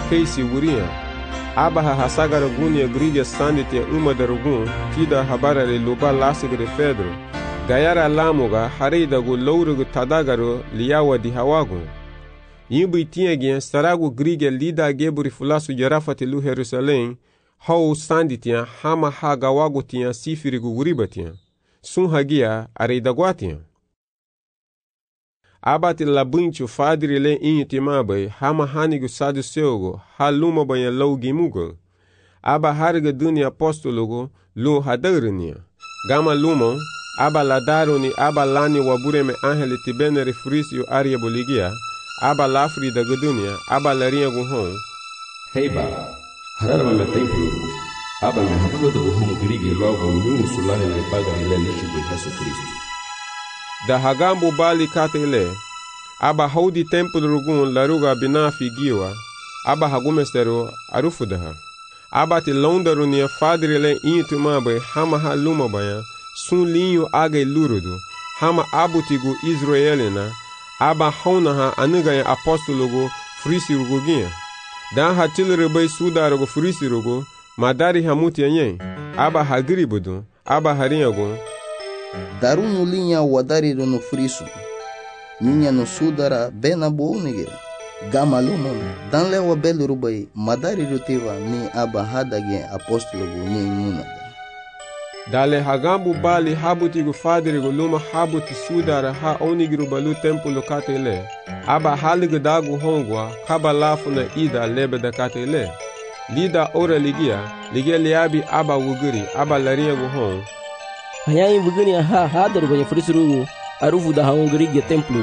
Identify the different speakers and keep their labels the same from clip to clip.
Speaker 1: keisi wuria. Aba hasagara gunia grigia sanditia umadarugun kida habarare luba lasigre Pedro. Gayara lamuga haridagu lourugu tadagaru liawa di hawagu. Yimbu tinha saragu grigia lida geburi fulasu jarafati lu Jerusalém. Hau sanditia hama hagawagu tinha sifirigu uribatia. Sun hagia areidaguatia. Abati labunchu fadri le intimabai hama hanigu saduceugo haluma banha laugimugo. Aba harga dunia apostologo lu hadarnia. Gama lumon aba ladaroni aba lani wabureme angeli tibenere frisio aria boligia. Aba lafri da gudunia aba larinha guhon.
Speaker 2: Heiba hararma me templo aba me habugo da guhon grigi logo nyunu sulani le paga ile lishi bu Yesu Kristo.
Speaker 1: Da hagambo bali katele aba haudi templo rugun laruga binafi giwa aba hagumestero arufudaha aba ti londaru nia fadrile intumabe hama haluma baya sun linho aga lurudu hama abutigu Israelina aba haunaha anugaya apostologo frisirugugia dan hatilere bay sudarugo frisirugo madari hamuti yen aba hagribudu aba harinhago
Speaker 3: Darunu linha wadariru no friso. Ninha no sudara bena bounige. Gamalumon dan lewa belurubai madariru tiva ni aba hadage apostologo ni imunaga.
Speaker 1: Dale hagambu bali habutigu fadirigu luma habuti sudara ha onigiru balu templo katele. Aba haligu dagu hongwa kabalafu na ida lebe da katele. Lida ora ligia liabi aba wuguri aba larinha guhon.
Speaker 4: Hayain vugani ha hadaru banha frisurugu arufu da haungrigia templo.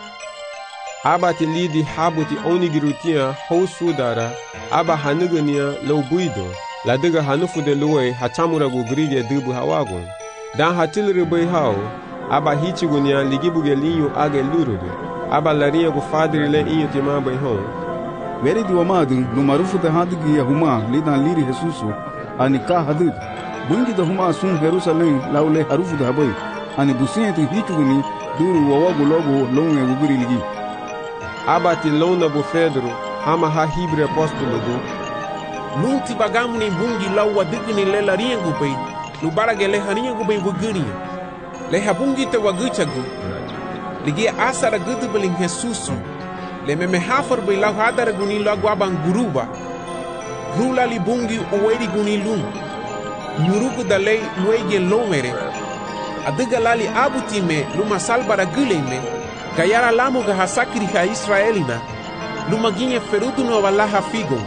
Speaker 1: Abati lidi habuti onigirutia hou sudara aba hanugania loubuido la diga hanufu de luwe hatamuragu grigia dubu hawagun dan hatilri bay hao aba hichigunia ligibuge linho aga lurudu aba larinha gu fadri le inho tima bay hon
Speaker 5: Veri di wamadu no marufu de hadigi huma lidan liri Jesusu ani ka hadid bungi da huma sun Jerusalém laule harufu da bay ani businti hichuguni duru wawagu logo longe wuguri ligi
Speaker 1: Abati londa bu Pedro hama ha hibre apostologo
Speaker 6: Nunti bagamu ni bungi lau wadigni le larinha gubei lubarage le harinha gubei wuguri le habungi te waguchagu ligi asara gudu beling Jesusu le meme hafar bei lau hadara guni lagu abang guruba rula li bungi uweri guni lum nyurugu da lei luege lomere adiga lali abutime luma salbara guleme gayara lamu ga hasakri ha Israelina luma ginye ferudu no valaha figo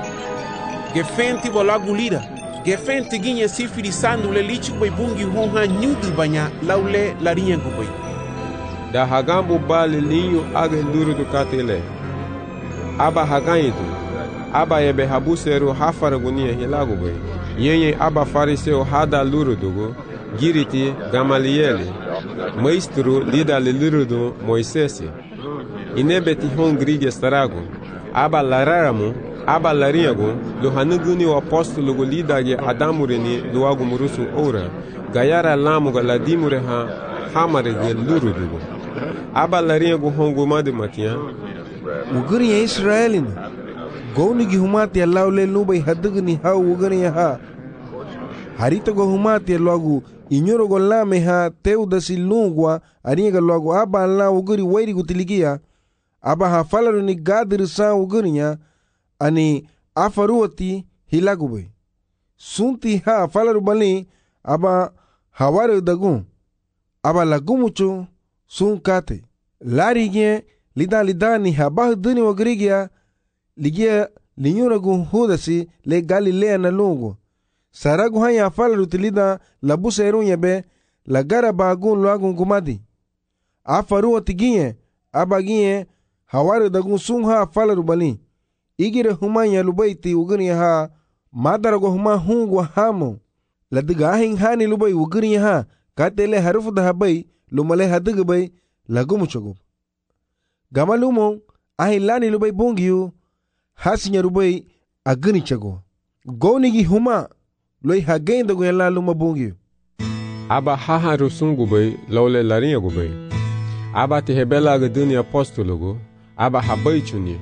Speaker 6: gefenti bolagu lira gefenti ginye sifiri sandu le lichu bei bungi honha nyudu banya laule larinha gubei
Speaker 1: da hagambu bali linho aga lurudu katele aba haganyidu aba ebe habuseru hafaragunia hilagu bei yenye aba fariseu hada lurudugo giriti Gamalieli maestro lida le lurudu Moisés inebeti hongrigia starago aba lararamu aba larinhago lo hanuguni o apostologo lidage adamureni luagu murusu ora gayara lamuga ladimure ha hamarege lurudugo aba larinhago hongo made matia
Speaker 7: uguriya Israelina gownigi humati laule nubai hadugni ha uguriya ha harita go humati logo inyoro go lame ha teudasi lungwa aringa logo aba la uguri wairi gutiligia aba ha falaru ni gadir sa uguriya ani afaruati hilagube sunti ha falaru bali aba hawaru dagun aba lagumucho sunkate larige lida ni habah duni wagrigia ligia linyura gu hudasi le Galilea na lungu saragu haya falaru tilida labusa erunya be la gara bagun luagun gumadi afaruati ginye aba ginye hawaru dagun sun ha falaru bali igire humanya lubaiti uguni ha madarago huma hungwa hamo ladiga ahin hani lubai uguni ha katele harufu da habai lumale hadiga bai lagumuchogo gamalumo ahilani lubai bungiyu hasinya lubai aguni chago gonigi huma loi hagenda go yalla luma bungiyu
Speaker 1: aba haha rusungu bai laule larinha bai aba te hebela ga dunia apostologo aba habai chuni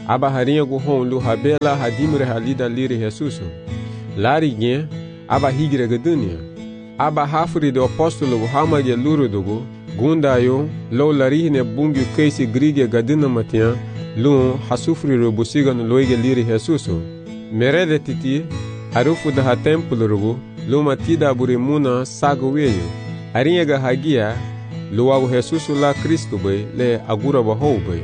Speaker 1: aba harinha gu hon lu habela hadimre halida liri Jesus. Lari gen aba higre gadunia. Aba hafri do apostolo gu hamage luru dugu gundayo lo larihne bungu keisi grige gadina matia lu hasufri robusiga no loige liri Jesus. Merede titi arufu da templo rugu lu matida burimuna sago weyo. Arinha ga hagia luago Jesus la Cristo bay le agura baho bay.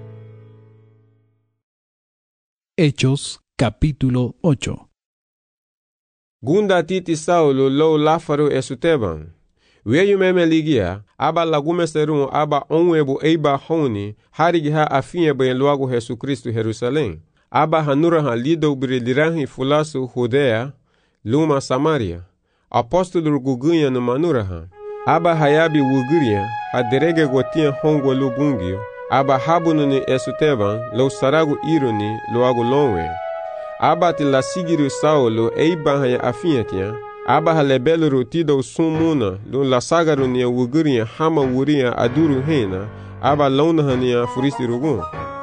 Speaker 8: Hechos capítulo 8.
Speaker 1: Gunda titi Saulo lo lafaro esuteban. Weyu meme ligia aba lagume serun aba onwebu eiba honi harigi ha afinye bay luago Jesus Cristo Jerusalém. Aba hanura ha lido brilirahi fulasu Judea luma Samaria. Apóstolo gugunha no manura ha. Aba hayabi wuguria haderege gotia hongo lubungio. Aba habunu ni esuteban lo saragu ironi lo agu lonwe. Aba ti la sigiru Saulo eiba haya afinyetia. Aba halebelo rutido sumuna lo la sagaru ni wuguria hama wuria aduru hena. Aba lona hania furisi rugun.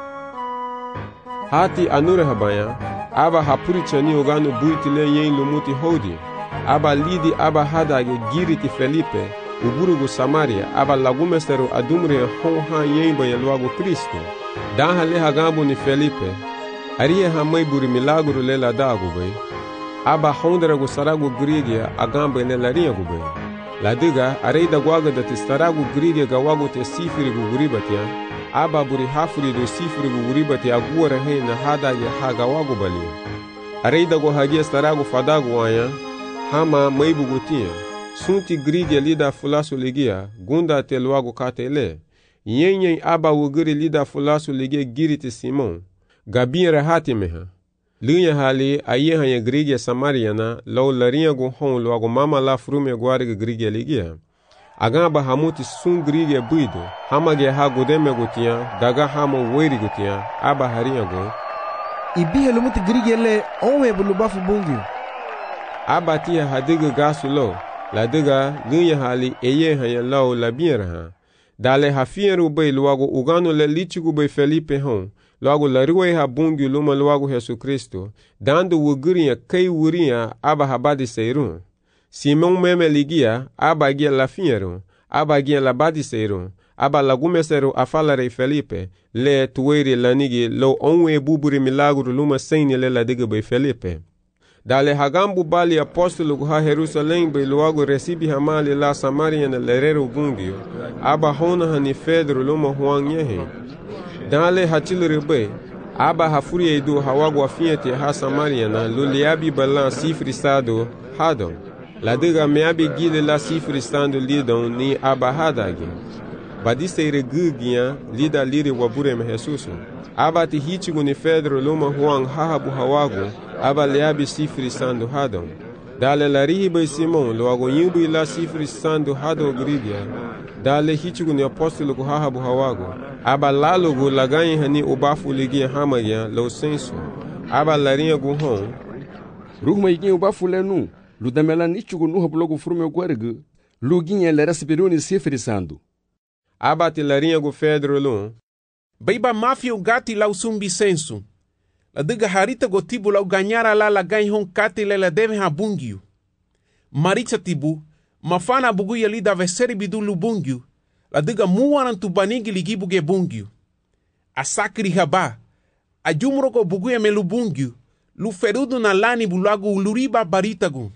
Speaker 1: Hati anure habaya. Aba hapuri chani ogano buitile yen lumuti hodi. Aba lidi aba hadage giriti Felipe. Uburugu Samaria aba lagumesteru adumre honha yemba yaluago Cristo. Dan hale hagambo ni Felipe. Aria hamai buri milagro lela dago bay. Aba honderago sarago grigia agamba lela riago bay. Ladiga areida guaga da testarago grigia gawago te sifiri guguribatia. Aba buri hafuri do sifiri guguribati aguara hena hada ya hagawago bali. Areida go hagia starago fadago aya. Hama maibugutia. Sunti grigia lida fulasu ligia, gunda te luago katele. Yenyen aba wuguri lida fulasu ligia giriti Simon. Gabin rahati meha. Lunya hali ayeha grigia Samariana, lau larinha gu hon luago mama la frume guariga grigia ligia. Agamba hamuti sun grigia buido, hamage ha gudeme gutia, daga hamo weri gutia, aba harinha gu.
Speaker 7: Ibiha lumuti grigia le onwe bulubafu bungi.
Speaker 1: Aba tia hadiga gasu lo. La diga lunya hali eye hanya lao la bienra. Dale hafieru bay luago ugano le lichigu bay Felipe hon. Luago la ruwe ha bungi luma luago Jesus Cristo. Dando wuguria kei wuria aba habadi seirun. Simon meme ligia aba gia la fieru. Aba gia la badi seirun. Aba lagume seru afalare Felipe. Le tuweri lanigi lo onwe buburi milagro luma seini le la diga bay Felipe. Dale hagambu bali apostolo ha Jerusalém bay luago recibi hamali la Samaria na lerero gungio. Aba hona hani Pedro luma huang yehe. Dale hachilere bay. Aba hafuri edu hawago afiete ha Samaria na luliabi balan sifri sado hadon. La diga meabi gile la sifri stando lidon ni aba hadagi. Badiseire gugia lida liri wabure me Jesus. Aba ti hitigu ni Pedro luma huang hahabu hawago. Aba leabi sifri sando hadon. Dale la rihiba Simon luago yimbu ila sifri sando hado grigia. Dale hitigu ni apostolo ku hahabu hawago. Aba lalogu laganyi hani ubafu ligia hamaya lo senso. Aba larinha gu hon.
Speaker 2: Rugma iginha ubafu lenu. Ludamela nichugu nuha blogo frume guergu. Luginha lera sibiruni sifri sando.
Speaker 1: Aba ti larinha gu Pedro lum.
Speaker 6: Baiba mafia o gati lau sumbi senso. La diga harita go tibu lau ganhara la ganha hon kati lela deve habungio. Maritza tibu, mafana buguia li da veseri bidu lubungio. La diga muaran tu banigi ligibu ge bungio. A sakri haba, a jumro go buguia me lubungio. Lu ferudo na lani bulago uluriba baritagu.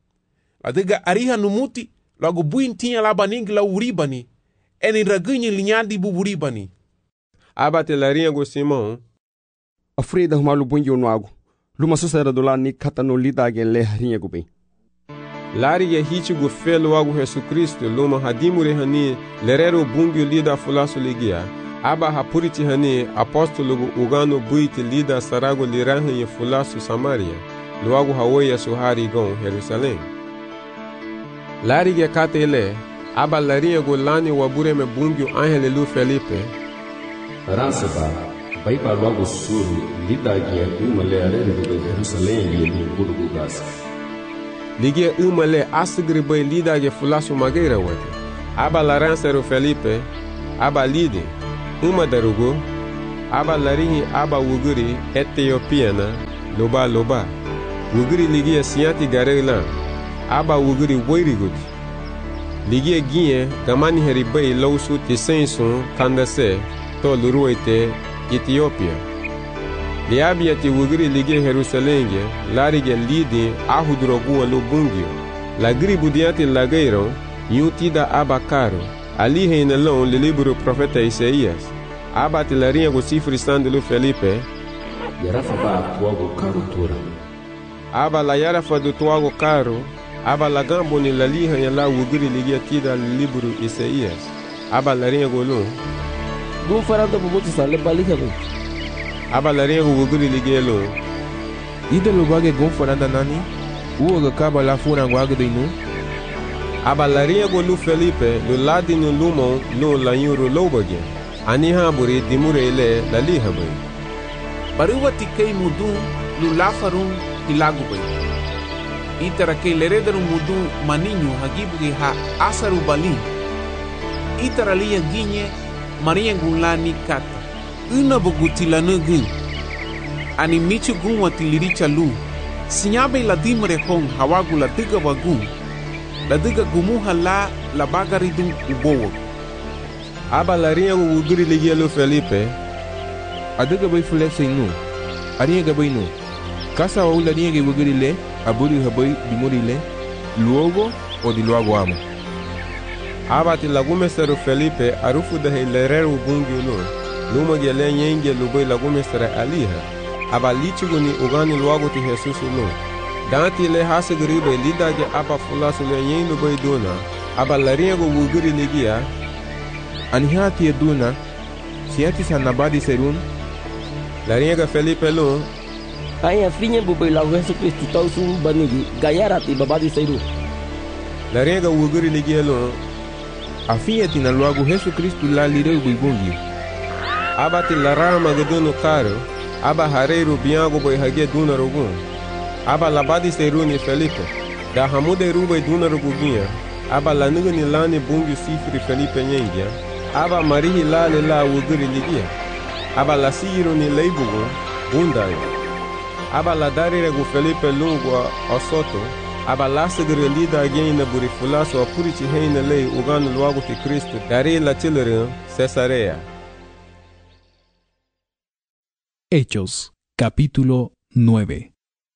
Speaker 6: La diga ariha numuti, lago buintinha la banigi la uribani. Eni ragunha linhadi buburibani.
Speaker 1: Aba te larinha go Simon.
Speaker 2: Afrida humalu bungi onuago. Luma susera do lani katano lidage le harinha go bem.
Speaker 1: Lari ye hitigu felo agu Jesus Cristo luma hadimure hani lerero bungi lida fulasu ligia. Aba hapuriti hani apostolo ugano buiti lida sarago lirahan ye fulasu Samaria. Luago hawoya suhari gon Jerusalém. Lari ye kate ele. Aba larinha go lani wabure me bungi angele lu Felipe.
Speaker 2: Ranseba, vai para logo suru, lidage uma leare do Jerusalém e do burgo gas.
Speaker 1: Ligia uma le asgri bay lidage fulasu mageira wate. Aba laranceru Felipe, aba lide, uma darugo, aba larihi aba wuguri Etiopiana loba wuguri ligia siati garela aba wuguri woirigut ligia gie gamani heribai lausu tisensun kandase to luruete Ethiopia liabia ti wuguri ligia Jerusalenge larige lidi ahudrogu lubungio lagri budiati lageiro yutida aba caro ali heinelon le livro profeta Isaías aba tilarinha go cifre sandelo Felipe
Speaker 2: yarafa ba tuago caro tura
Speaker 1: aba la yarafa do tuago caro aba la gambo ni la liha ya la wugiri ligia tida le livro Isaías aba larinha go lon
Speaker 4: Gun faranda bubuti sa le balika go
Speaker 1: aba larinha go wugiri ligia lon
Speaker 9: ida lo bage gun faranda nani uoga kaba la fura ngwaga do inu
Speaker 1: aba larinha go lu Felipe lo ladi no lumon no la yuro lobage ani haburi dimure ile la liha bay
Speaker 6: Baruwa tikei mudu lulafarun ilagu bay itara kei lerederu mudu maninho hagibugi ha asaru bali itara liya ginye maria gunlani kata una bogutila nugu ani michu gunwa tiliricha lu sinyabe la dimre hong hawagu la diga wagu la diga gumuha la bagaridun ubowo
Speaker 1: aba larinha go wugiri ligia lu Felipe
Speaker 9: adaga bay fulese inu ariya ga bay nu kasa wa ula niya ga wugiri le aburi habay dimuri le luogo o di luogo amo
Speaker 1: aba ti lagume seru Felipe arufu da heilereru bungi lu luma gele nyenge lubay lagume sera aliha aba lichigo ni ugani luogo ti Jesus lu danti le hasegribe lidage aba fulasu le nyen lubay dona aba larinha go wugiri ligia
Speaker 9: anihati eduna siati sanabadi serun
Speaker 1: larinha ga Felipe lu
Speaker 4: Aya finye bubai la Jesus Kristu tausun banigi gayarati babadi seiru
Speaker 1: larinha ga wugiri ligia lu
Speaker 9: afiati na luagu Jesus Kristu la lireu buibungi
Speaker 1: aba ti larama gadunu caro aba hareiru biango boy hage duna rogun aba labadi seiru ni Felipe da hamude rubay duna roguginha aba lanuga ni lani bungi sifri Felipe nyengia aba marihi lale la wugiri ligia aba la siro ni leibugo bundai aba la darire gu Felipe lungo osoto aba la segre lida gena buri fulaso apurici heina lei ugano luago ti Cristo dari la chilere Cesarea.
Speaker 8: Hechos, capítulo 9.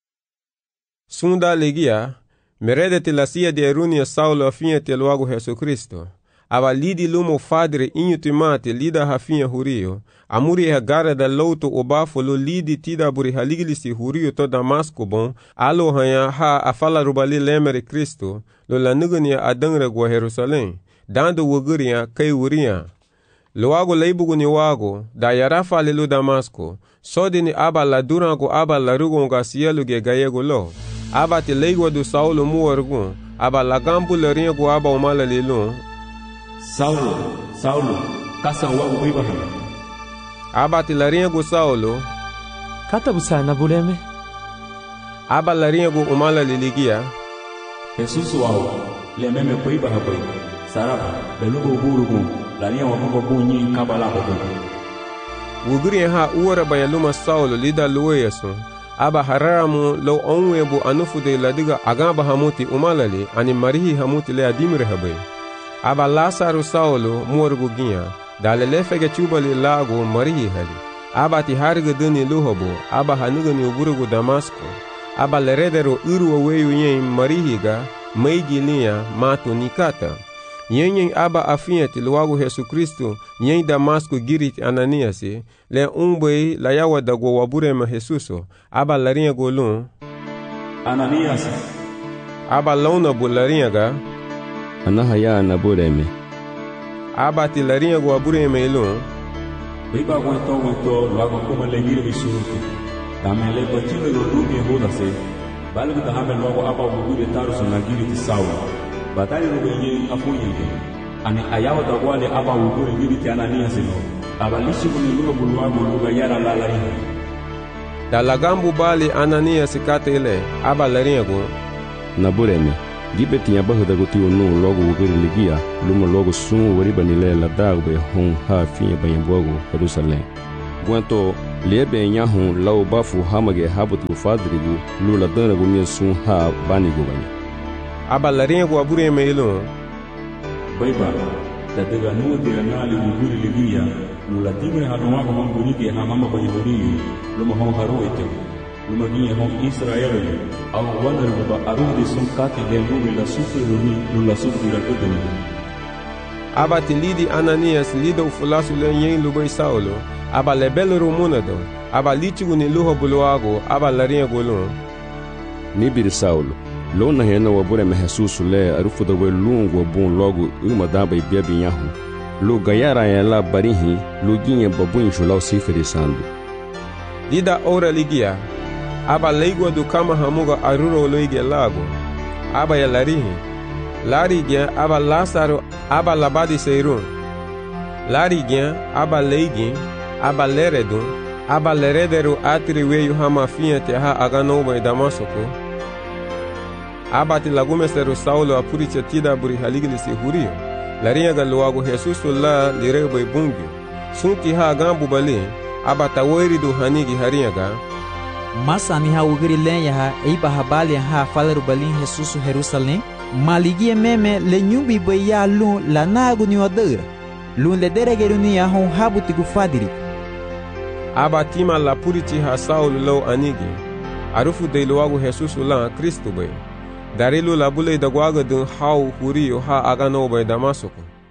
Speaker 1: Sunda ligia meredete la sia de erunia Saulo afinhete luago Jesucristo aba lidi lumo fadre inhutimate lida hafinha hurio amuri hagara da louto obafo lo lidi tida buri haligilisi hurio to Damasco bon alo hanya ha afala rubali lemere Cristo lo lanugania adangre gwa Jerusalém dando wuguria kai wuria loago leibugu ni wago da yarafa lelo Damasco sodini aba la durango aba la rugonga sielu ge gayego lo aba te leigo do Saulo muorgun aba la gambu le ringo aba umala lelo
Speaker 2: Saulo, kasa wago bibaha.
Speaker 1: Aba ti laringo Saulo.
Speaker 10: Kata busana buleme.
Speaker 1: Aba laringo umala liligia.
Speaker 2: Jesus wao, lememe bibaha boy. Saraba, belugo burugu, laringo wako bunyi kabala bogo.
Speaker 1: Wuguri ha uora bayaluma Saulo lida lueyaso. Aba haramu lo onwebu anufu de ladiga agamba hamuti umalali ani marihi hamuti le adimire habe. Aba Lázaro Saulo morguginha dalele fege chubali lago marihi hali aba ti harga duni luhobo aba hanugani uburugu Damasco aba leredero uru weyu yen marihiga meigilinha mato nikata yen aba afinhete luago Jesucristo yen Damasco girit Ananiasi le umbei la yawa dago waburema Jesuso aba larinha golun
Speaker 2: Ananias
Speaker 1: aba launa bularinha ga
Speaker 2: anahaya na bureme
Speaker 1: aba ti larinha go abureme ilon
Speaker 2: biba wento lago como le gire bisuruki tamele batile lo rumi hoda se balgu da habe logo aba wugure taruso na gire ti sawa batali lo benye afunyenge ani ayawa da wale aba wugure gire ti Ananias no aba lishi ni lo bulwago lo yara la la
Speaker 1: da lagambu bali Ananias katele aba larinha go
Speaker 2: na bureme gibe tinha barra da gotio no logo wugure ligia luma logo sum wariba ni le la dagbe hon ha finha banhambogo Jerusalém Guanto lebe nyahun lau bafu hamage habutu fadrigu lula dana gunia sun ha banigu bani.
Speaker 1: Aba larinha go abure meilo.
Speaker 2: Baiba, tatega nuo tiranali uburi ligia, lula timre hanwa ko mambunike ha mama bayuri, luma hon haroite. Luma ginha hon Israel, au wandar ba arudi sun kati de lula sufre lula sufre rakudani.
Speaker 1: Aba tilidi Ananias lido fulasu lenyen lubai Saulo. Aba lebelo rumunado, aba litigu ni luho buluago, aba larinha golon.
Speaker 2: Nibir Saulo, lona hena wabure me Jesus le arufu da welungo bon logo uma daba e bebe nyahu. Lu gayara ela barihi, lu ginha babun julau sifere sandu.
Speaker 1: Lida ora ligia, aba leigo do kama hamuga aruro loige lago. Aba ya larihi, larigia aba Lázaro, aba labadi seirun. Larigia aba leigin, aba leredun, aba lerederu atriweyu hamafinha terra aganoba e Damasco. Aba tilagumeseru Saulo apuritia tida buri haligli se hurio. Larinha galuago Jesus la lireba e bungi. Sunti ha agambu bali, aba taweri do hanigi harinha.
Speaker 11: Masa ni ha ugiri lenha ha eiba habali ha falaru balin Jesus Jerusalém. Maligia meme le nyumbi baya lun la nagu ni wadera. Lun le deregeru ni ya hon habutigu fadiri.
Speaker 1: Aba tima la puriti ha Saulo lo anigi. Arufu de loago Jesus la Cristo bay. Darilu la bule da guaga dun hau hurio ha agano bay Damasco.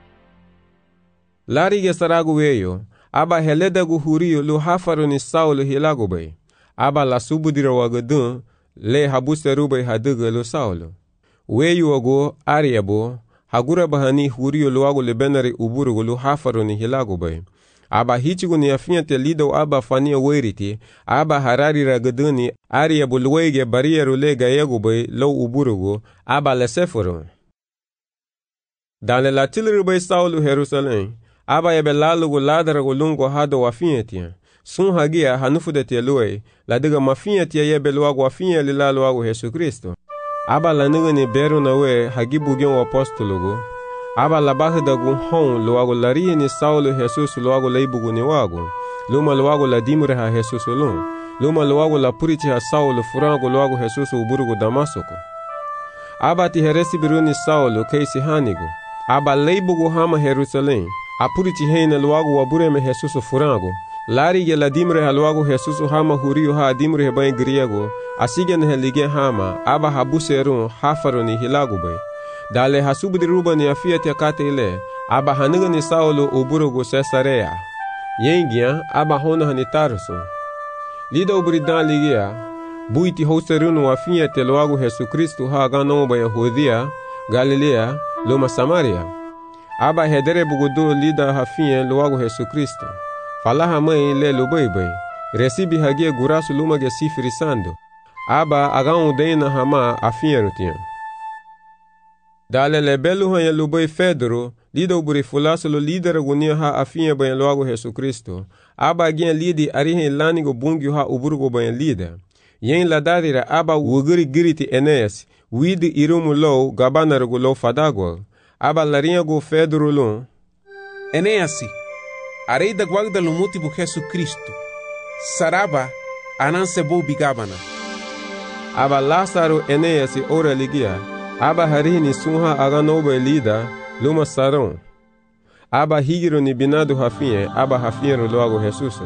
Speaker 1: Larige saragu weyo. Aba heleda gu hurio lu hafaru ni Saulo hilago bay. Aba la subudira waga dun le habuseru bay haduga lu Saulo. Weyu ogo ariabo hagura bahani hurio luago lebenari uburugo lu hafaru ni hilago bay. Aba hichigu ni afinha te lido aba fania weriti, aba harari ragaduni, aria bulwege barieru le gayegu bay lo uburugo, aba leseforo. Dans le latilru bay Saulo Jerusalém, aba ebe lalugo ladarago lungo hado afinha tia. Sun hagia hanufu de te luei, la diga mafinha tia yebe luago afinha lila luago Jesus Cristo. Aba la niga ni beru na we hagibugion apostologo. Aba la baja da gun hon luago laria ni Saulo Jesus luago leibugu ni wago. Luma luago la dimre ha Jesus lun. Luma luago la puriti ha Saulo furango luago Jesus uburugo Damasco. Aba ti heresi biru ni Saulo keisi hanigo. Aba leibugu hama Jerusalém. A puriti heina luago wabure me Jesus furango. Lari ge la dimre ha luago Jesus hama hurio ha dimre he bain griego. Asigen he lige hama. Aba habuserun hafaro ni hilago bay. Dale hasubudi ruba ni afia te kate ile, aba haniga ni Saulo uburugo Cesarea. Yengia, aba hona hani Tarso. Lida uburidan ligia, buiti hoserunu afia te loago Jesus Cristo ha ganoba Yahudia, Galilea, luma Samaria. Aba hedere bugudu lida hafia loago Jesus Cristo. Falaha mãe le lubaibai, recibi hagia gurasu luma ge sifrisando. Aba agan udena hama afia rutian. Dale le belu hanya lubai Fedro, lida uburi fulaso lo lidera gunia ha afinha banha loago Jesus Cristo. Aba gen lidi arihe lanigo bungi ha uburgo banha lida. Yen la dadira aba wugiri giriti Eneas, widi irumu lo gabanargo lo fadagwa. Aba larinha go Fedro lo.
Speaker 6: Eneasi, arei da guagda lo motivo Jesus Cristo. Saraba, ananse bo bigabana.
Speaker 1: Aba Lázaro Eneas ora ligia. Aba harini sunha aganoba lida, luma saron. Aba higiro ni binado hafinha, aba hafinha loago Jesus.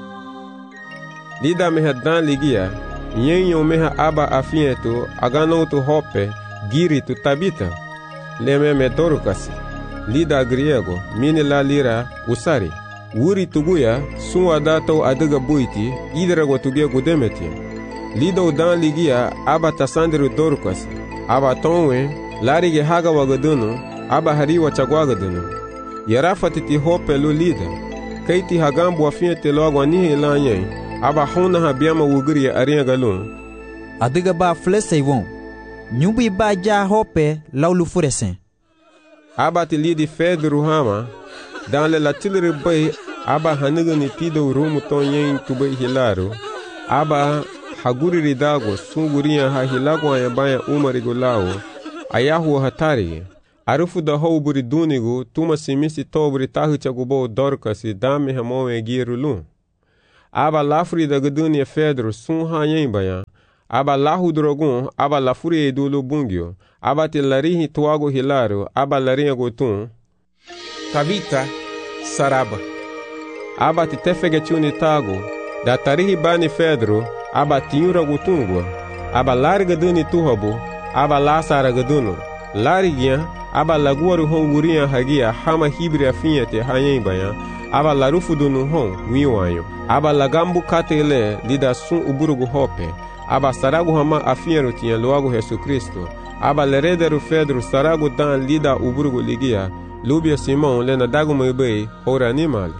Speaker 1: Lida meha dan ligia, yenyo meha aba afinha tu, agano tu hope, giri tu tabita. Leme me dorukasi. Lida griego, mini la lira, usari. Wuri tuguya, sunwa dato adiga buiti, idra go tugia gudemeti. Lida udan ligia, aba tasandiru dorukasi. Aba tonwe, larige haga wagadunu, aba hariwa chagwagadunu. Yarafati ti hope lu lida. Kaiti hagambu afinha te loago anihe lanyen, aba hona habiama wugiri ya arinha galun.
Speaker 11: Adiga ba flesei won. Nyumbi ba ja hope laulu furesen.
Speaker 1: Aba ti lidi Fedro hama, dan le latilri bay, aba haniga ni tido rumu tonyen tubay hilaro. Aba haguri ridago sungurinha ha hilago ayabaya umarigo lao ayahu hatari arufu da ho buri dunigo tuma simisi to buri tahu chagubo dorkasi dame hamo e girulun aba lafuri da gdunia Pedro sun hanyen bayan, aba lahu drogun, aba lafuri edulu bungio, aba te larihi tuago hilario, aba larinha gotun.
Speaker 6: Tabita, saraba.
Speaker 1: Aba te tefegetiuni tago, da tarihi bani Pedro, aba tiura gotungwa, aba larga duni tuhabu, aba lasara gaduno, larigia, aba laguaru hon guria hagia, hama hibri afinha te hanyen bayan, aba larufu dunu hon, wiwanyo, aba lagambu katele, lida sun uburugu hope, aba saragu hama afinha tinha loago Jesus Cristo, aba lerederu Pedro saragu dan lida uburugu ligia, lubia Simão lena dagu mebei, ora animal.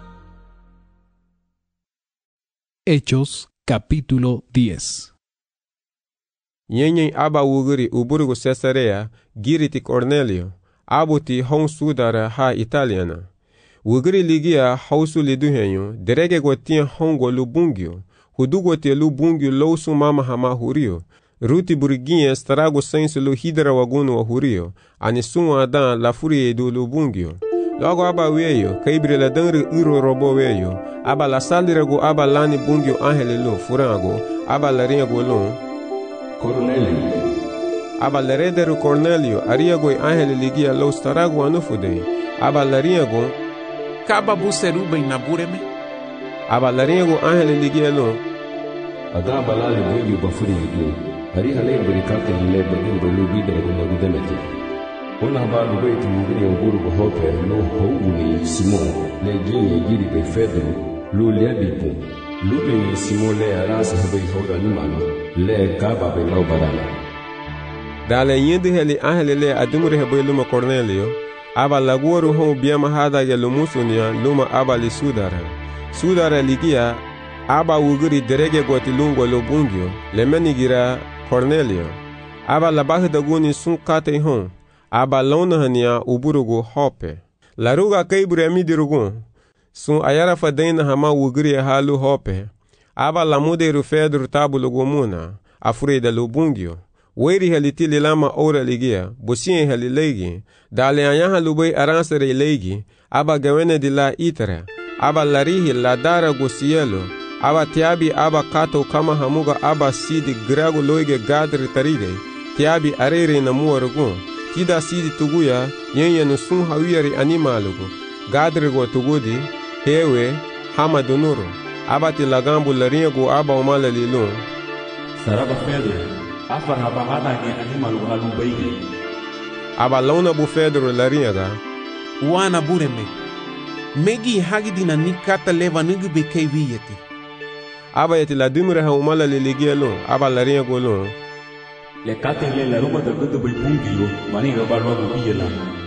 Speaker 8: Hechos capítulo 10.
Speaker 1: Nyenyen aba wuguri uburugu Cesarea, giriti Cornelio, abuti hon sudara ha italiana. Wuguri ligia hausu liduhenyo, derege gotia hongo lubungio, hudugote lubungio lousu mama hama hurio, ruti burguinha strago sensu lu hidra wagunu wa hurio, anisun adan lafuri edu lubungio. Logo aba weyo, kaibre la danri iro robo weyo, aba la salirego aba lani bungio angelilu furango, aba la riego lun,
Speaker 2: Cornelio.
Speaker 1: Aba la rederu Cornelio, ariego angeli ligia lo starago anufude, aba la riego,
Speaker 6: Kaba buseruba inabureme.
Speaker 1: aba la riego angeli ligia lun,
Speaker 2: Ada balale bungio bafuri hidu. Hari hale berikate hile bagin belubi dan gudemete. Una ba lubetu mugini nguru bohope lo houni Simon le gini giri be Pedro lo lebipu. Lube Simon le arasa habe hora nimano le kaba be lo badana.
Speaker 1: dale yindi heli angeli le adumure hebe luma Cornelio, aba laguaru hon biama hada ya lumusunia luma aba li sudara. Sudara ligia, aba wuguri derege goti lungo lo bungio, le menigira Cornelio. Aba labahi daguni sun kate hon, aba launahania uburugu hope. Laruga kaiburi amidirugun, sun ayara fadena hama wuguri halu hope. Aba lamuderu Pedro tabulugu muna, afurida lo bungio. Weri halitili lama ora ligia, busien halilegi, dale anyaha lubei aransere legi, aba gawene di la itara, aba larihi la dara gusielo, aba tiabi aba kato kama hamuga aba sidi grago loige gadri tarige, tiabi arere na muarugun, tida sidi tuguya, yenye nusun hawiyari animalugu, gadri go tugudi, hewe, hama dunuru, aba tilagambu laringu aba umala lilun.
Speaker 2: Saraba Pedro. Afar haba hada ge animal halu baigi.
Speaker 1: Aba launa bu Pedro laringa.
Speaker 6: Wana bureme. Megi hagidina nikata leva nugu be keviyeti.
Speaker 1: Aba yeti la dumre ha umala liligia lun, aba laringa golun.
Speaker 2: Le kate le la ruma da gudu be bungio, mani ga barwa bu biyela.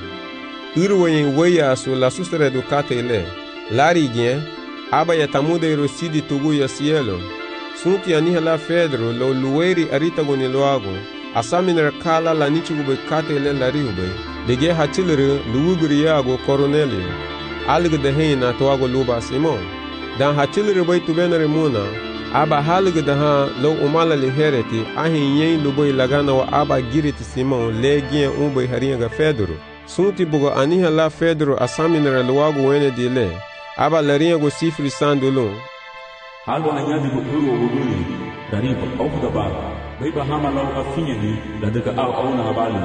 Speaker 1: Irwayin waya su la sustere du kate le. Lari gen, aba yatamude rosidi tugu ya cielo. Sunti anihela Pedro lo lueri arita goni loago, asaminer kala la nichugu be kate le lariube, lege hachilere luuguri yago Cornelio, alg de heina toago luba Simon. Dan hachilere bay tubenere muna, aba halg de ha lo umala li hereti, ahin yen lubay lagana wa aba giriti Simon le gien umbay haringa Pedro. Sunti bugo anihela Pedro asaminer loago wene di le, aba laringa sifri sandulun.
Speaker 2: Halu anyadi bukuru wuguli, dariba au dabar, baiba hama lau afinyani, ladaka au na habali.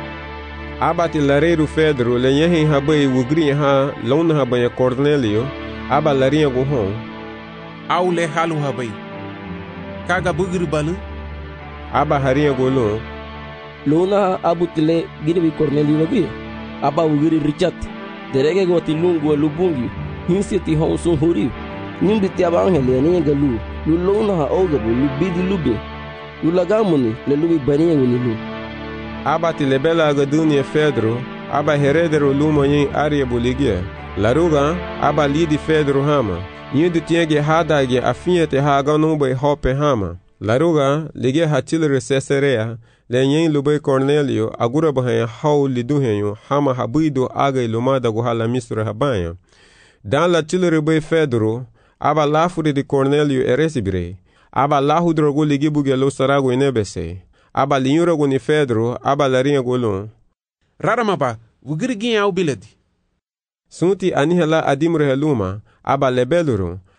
Speaker 1: Abati lareru Pedro le yehin habai wugri ha launa habaya Cornelio, aba larinha guhon.
Speaker 6: Au le halu habai. Kaga bugri balu.
Speaker 1: Aba harinha golun.
Speaker 4: Luna abutile giribi Cornelio wagi. Aba wugri Richard. Derege goti lungu lubungi. Hinsiti honsun huri. Nimbi tiaba angele ni galu. Lulona ha ogabu lubidi lube. Lulagamuni le lubi baniya winilu.
Speaker 1: Abati lebela agadunia Pedro, aba heredero luma yin aria buligia. Laruga, aba lidi Pedro hama. Yindu tienge hadage afinhete haga numbe hope hama. Laruga, ligia hatilere Cesarea, le yin lube Cornelio, agura bahan hau liduhenyo, hama habido aga ilumada guhala misra habanya. Dan la tilere be Pedro, aba lafuri de Cornelio eresibire. Aba lahudrogu ligibuge lo sarago inebese. Aba linyuragu ni Pedro, aba larinha golon.
Speaker 6: Raramaba, wugirigin au biladi.
Speaker 1: Sunti anihela adimre heluma, aba lebeluru,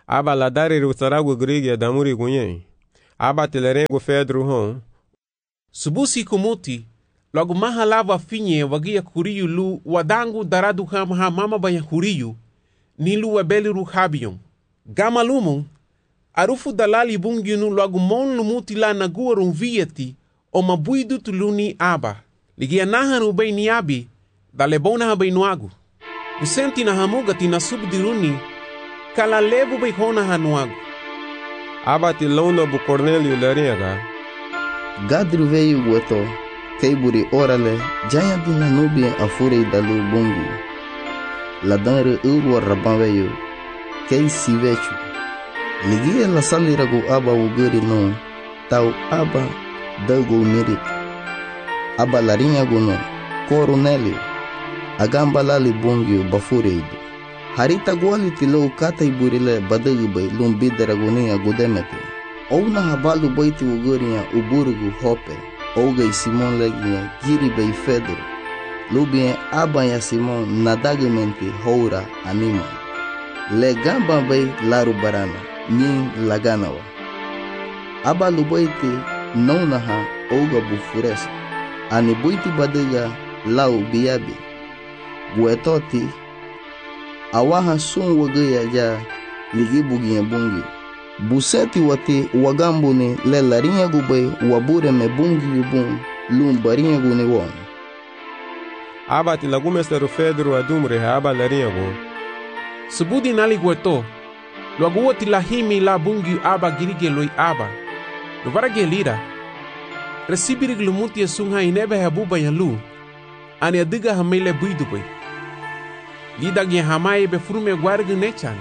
Speaker 1: aba la dariru saragu grigia damuri gunye. Aba telerengu Pedro hon.
Speaker 6: Subusi kumuti, logo maha lava finye wagia kuriyu lu wadangu daradu ha mama banya kuriyu, nilu webeliru habion. Gama lumon, arufu dalali bungyunu logo mon lumuti la naguarun vieti, o mabuidu tuluni aba. Ligia nahan ubay ni abi, dalebona habay nuagu. Usenti na hamuga tina subdiruni, kala lebu bay hona hanuagu.
Speaker 1: Aba tilona bu Cornélio leringa.
Speaker 3: Gadru veio gueto, keiburi orale, jaya dina nubi afurei dalu bungi. Ladanre urwa raban veio, kei sivechu. Ligia la saliragu aba uguri no, tau aba dago mirit. Aba larinha guno, Cornélio, agamba lali bungi bafureido. Harita guali tilo kata iburile badagi bay lumbidera gunia gudemete. Ouna habalu baiti uguria uburugu hope. Ougai Simon legia giri bay Pedro. Lubien abaya Simon nadagamente houra anima. Le gamba bay laru barana, nyin laganawa. Abalu baiti nonaha ouga bufuresa. Ani baiti badiga lau biabi. Guetoti awaha sun wagaya ja ligi bugiya bungi. Buseti wati wagambuni le larinha gubay wabure me bungi yubun lumbarinha guni won.
Speaker 1: Aba tilagumesteru Pedro adumre aba larinha gu.
Speaker 6: Subudi nali gueto, luaguo tilahimi la bungi aba girige loi aba. Luvarage lira. Recibirig lumuti esunha inebe habuba yalu. Ani adiga hamele buidubay. Lidag ya hamai be frume guargu nechan.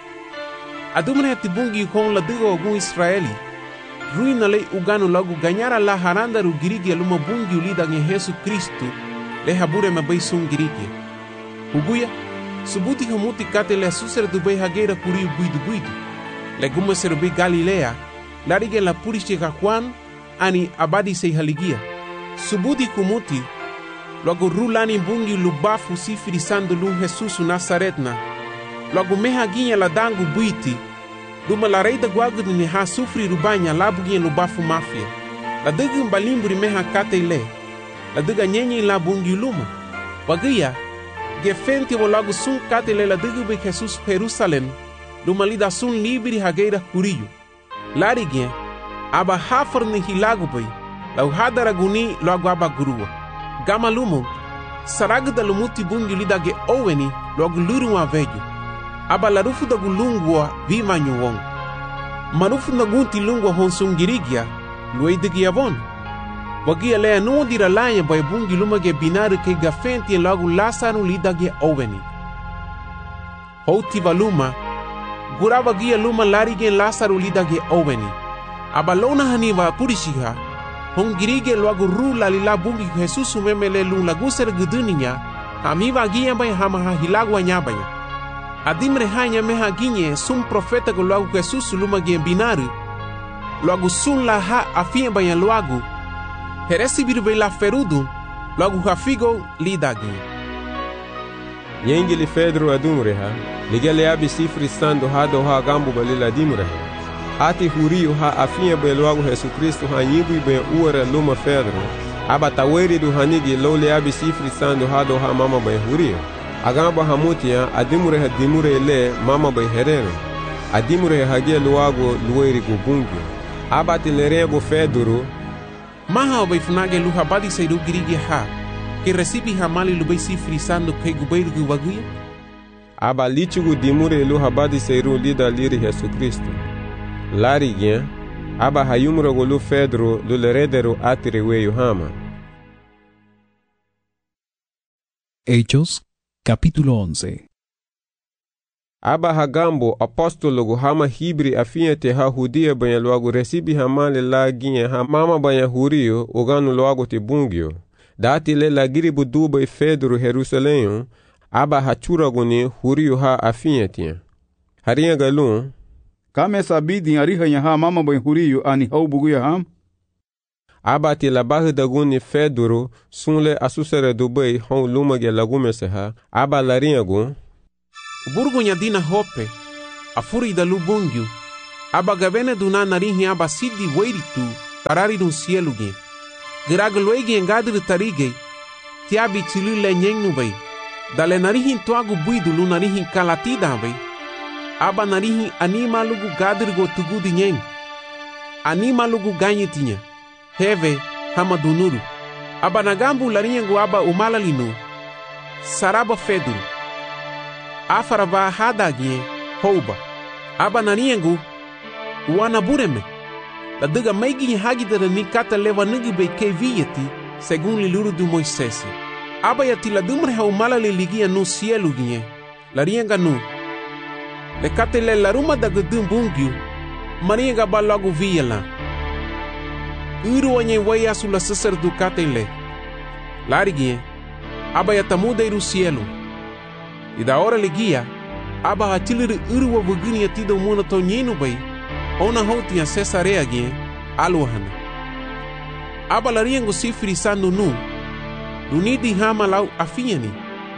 Speaker 6: Adumre tibungi kon la digo ogun Israeli. Ruina le ugano logo ganhara la haranda ru girigi luma bungi lidag ya Yesu Kristo. Le habure me bay sun girigi. Uguya subuti hamuti kate le suser du bay hageira kuriu buidu. Le gume serbi Galilea. Larige la puriche Juan ani abadi sei haligia. Subuti kumuti logo rulani bungi lubafu sifiri sandu lu Jesus Nazaretna. Logo meha ginha la dangu buiti. Duma la reida guagu ni ha sufri rubanya la buginha lubafu mafia. La digi mbalimburi meha kate ile. La diga nyenye la bungi luma. Wagia, gefenti wo logo sun kate ile la digi be Jesus Jerusalem. Duma lida sun libiri hageira kuriyu. Larigien, aba hafar ni hilagu bay. La uhadara guni logo aba gurua. Gama lumo, sarag da lumuti bungi lidage oweni logo lurua vejo. Aba larufu da gulungwa viva nyuwong. Marufu na gunti lungwa honsungirigia, luidigia von. Wagia lea nuo dira lanya bay bungi lumage binaru ke gafenti logo lasaru lidage oweni. Houti valuma, gura wagia luma larige lasaru lidage oweni. Aba lona haniva purishiha, hongirige logo rula lila bungi Jesus memele lu laguser guduninya amiva ginha bay hama hilagwa nyabaya adimre hanya meha ginhe sum profeta go logo Jesus luma gen binaru logo sun la ha afia bay logo heresi birbe la ferudu logo hafigo lidagi
Speaker 1: Yengili Pedro adumre ha ligele abi sifri stando hado ha gambu balila dimre ha Ati huriu ha afinha be logo Jesus Cristo ha nyibu be uara luma Pedro. Aba taweri du hanigi lole abi sifri sando hado ha mama be huriu. Agamba hamutia adimure ha dimure le mama be herero. Adimure hagia logo lueri gubungi. Aba tilerego Pedro.
Speaker 6: Maha be funage luha badi seidu girigi ha. Que recibi hamali lube sifri sando ke gubeiro gubaguia.
Speaker 1: Aba lichugu dimure luha badi seiru lida liri Jesus Cristo. Larigien, aba hayumro golu Pedro luleredero atireweyo hama.
Speaker 8: Hechos, capítulo 11.
Speaker 1: Aba hagambo apostolo hama hibri afiente ha hudia banya logo recibi hamale la ginha ha mama banya hurio ogano logo te bungio. Dati le la giribu duba e Pedro Jerusalém, aba hachura guni hurio ha afiente. Harinha galun,
Speaker 5: Kame sabidi ariha ha mama ben huriyo ani hau buguya ham?
Speaker 1: Abati la barra da guni Pedro sunle asusere dubai hon lumage lagume se ha aba larinha gun.
Speaker 6: Burgunya dina hope afuri da lubungyu, aba gavene duna narihi aba sidi weiritu tarari no cielo gen. Giraglwegi engadri tarige, tiabi chilule nyeng bay. Dale narihin tuagu buidu lu narihin kalatida bay. Aba narihin anima lugu gadri go tugudi nyeng. Anima lugu ganyetinya. Heve hama dunuru. Aba nagambu larinyangu aba umalalinu. Saraba feduru. Afaraba hadagie houba. Aba nariyangu uana bureme. La diga maigi hagidara ni kata leva nigi be keviyeti según liluru du Moisés. Aba yati la dumre ha umala le ligia no cielo gie. La rienga no. Le kate le la ruma da gudum bungyu. Marienga ba logo via la. Uru anye waya sula sasar du kate le. La rigie. Aba yatamuda iru cielo. E da hora ligia. Aba hatilir uru wa vugini yatida umuna to nyenu bay. Ona houtinha Cesarea gen aluhana. Aba lariengo sifri sandu nu. Lunidi hama lau afiani.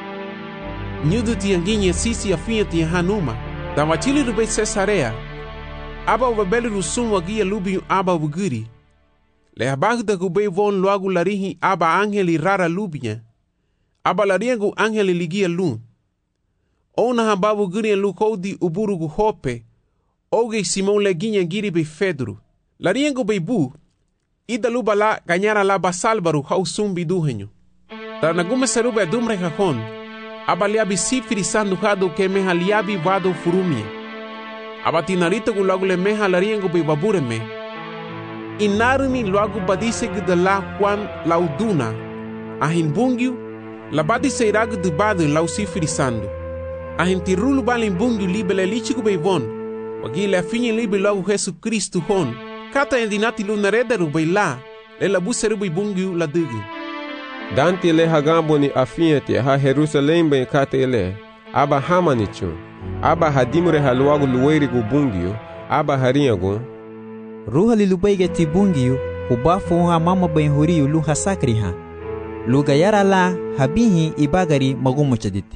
Speaker 6: Nyudu tianginha sisi afinha tinha hanuma. Da watili do bei Cesarea. Aba wabeli rusum wagia lubiu aba wuguri. Le abagu da gubei von loagu larihi aba angeli rara lubia. Aba lariengo angeli ligia lu. Ona haba wuguri lu koudi uburugu hope. Oge Simão leguinha giri be Fedro. Lariengo be bu. Ida luba la ganhara la basalbaru hau sumbi duhenyo. Tarnagume seruba dumre hakon. Abaliabi sifiri sandu hado ke meha liabi vado furumia. Abatinarita gu lagu le meha lariengo be babureme. Inarumi loagu badise de la Juan lauduna. Ahin bungyu. La badise iragu de badu lau sifiri sandu. Ahin tirulu balin bungyu libele lichigu be von. Wagile afinye libe logo Jesu Cristo hon. Kata endinati lunarederu bay la. Le la buseru bay bungu la dugu.
Speaker 1: Danti le hagambo ni afinyeti ha Jerusalem bay kata ele. Aba hamanichu. Aba hadimure haluagu luweirigu bungiu. Aba harinyagu.
Speaker 11: Ruha lilubaige ti bungiu. Ubafu ha mama bay huriu lu hasakri ha. Lugayara la habihi ibagari magumuchaditi.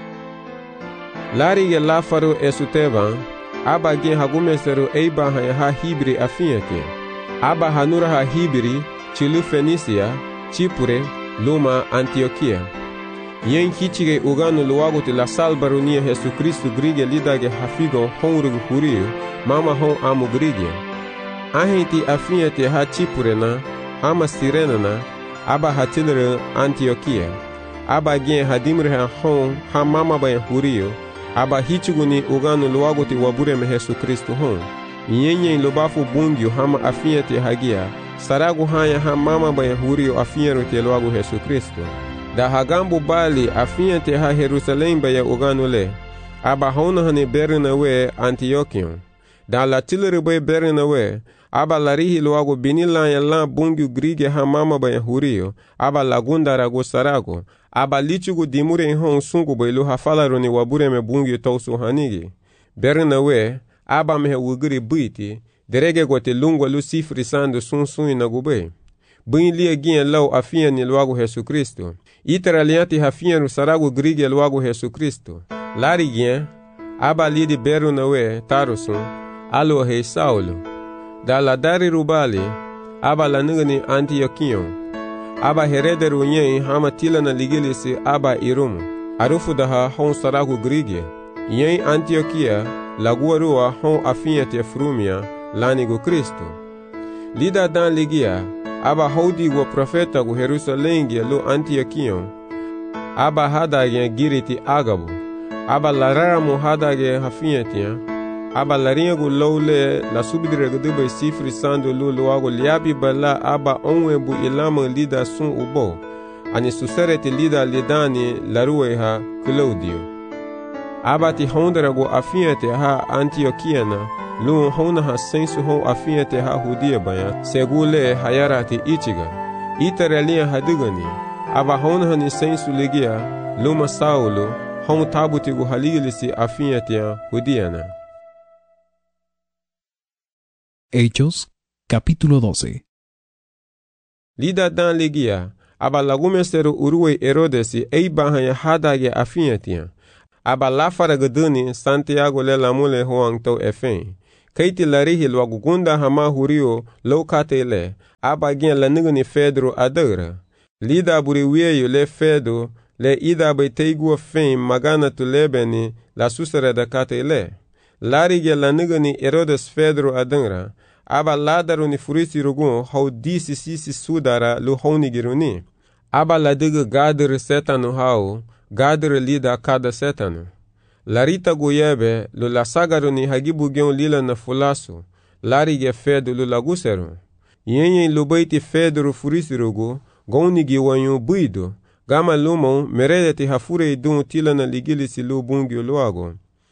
Speaker 1: Lari ye lafaru esutevan. Aba gen hagumeseru eiba ha hibri afinyeti. Aba hanura ha hibri, chilu Fenisia, Chipure, Luma, Antioquia. Yen kichige uganu luagu ti la salbarunia Jesu Cristo grige lidage hafigon honrugu huriu, mama hon amu grige. Ahenti afinyeti ha Chipure na, ama Sirena na, aba hatilere Antioquia. Aba gen hadimre ha hon ha mama bayan huriu, aba hichuguni uganu luagu ti wabureme Jesu Cristo hon. Nyenye lobafu bungyu hama afinyeti hagia, saragu hanya ha mama bayan huriu afinyeru ti luagu Jesu Cristo. Da hagambu bali afinyeti ha Jerusalem bayan uganu le, aba hona hane berinawe Antiochion. Da la tilere bay berinawe, aba larihi luagu binilan ya lan bungyu grige ha mama bayan huriu, aba lagunda ragu saragu, aba lichugu dimure hon sungu bailu ha falaruni wabureme bungyu tausu hanigi. Berinawe, aba mehe wugiri buiti, derege gote lungwa lu sifri sandu sun inagube. Buin lia gien lau afian ni luagu Jesu Cristo. Itera lianti hafian saragu grige luagu Jesu Cristo. Lari gien, aba lidi berunawe tarusun, alu hei Saulo. Da la dari rubali, aba la nugani Antiochion. Aba herederu nyen hama tilana ligilisi aba irumu. Arufu daha hon saragu grige. Yen Antioquia, laguarua hon afinyete frumia, lanigu Cristo. Lida dan ligia, aba hodi go profeta gu Jerusalengia lu Antiochion. Aba hadage giriti agabu. Aba lararamu hadage hafinyetia. Aba laringa gu lowle la subidire gu dube sifri sandu lu luagu liabi bala aba onwebu ilama lida sun ubo. Ani susereti lida lidani laruwe ha Claudio. Aba ti hondera gu afinyete ha Antiochiana. Lu hona ha sensu hon afinyete ha hudia baya. Segule hayarati ichiga. Itarelia hadigani. Aba hona hani sensu ligia. Luma Saulo. Hon tabuti gu haligilisi afinyete hudiana.
Speaker 8: Hechos, capítulo 12.
Speaker 1: Lida dan ligia, aba lagumeseru uruwe Herodesi eiba hanya hadage afinyetian. aba lafara geduni Santiago le lamule hoang to efen. Kaiti larihi luagu gunda hama hurio lo kate le, aba gen la nigani Pedro adera. Lida buri wieyo le fedo, le ida bai teigua fen magana tu lebeni la susere da kate le. Larige la nigani Herodes Pedro adera, aba ladaru ni furisi rugun hau disi sisi sudara lu honi giruni. Aba la diga gadir setanu hau, gadir lida kada setanu. Larita goyebe lu la sagaru ni hagibu gion lila na fulasu, larige fedo lu laguseru. Yenye lubaiti Pedro furisi rugu, gaunigi wanyu buido, gama lumon meredeti hafure idun tila na ligilisi lu bungi luago.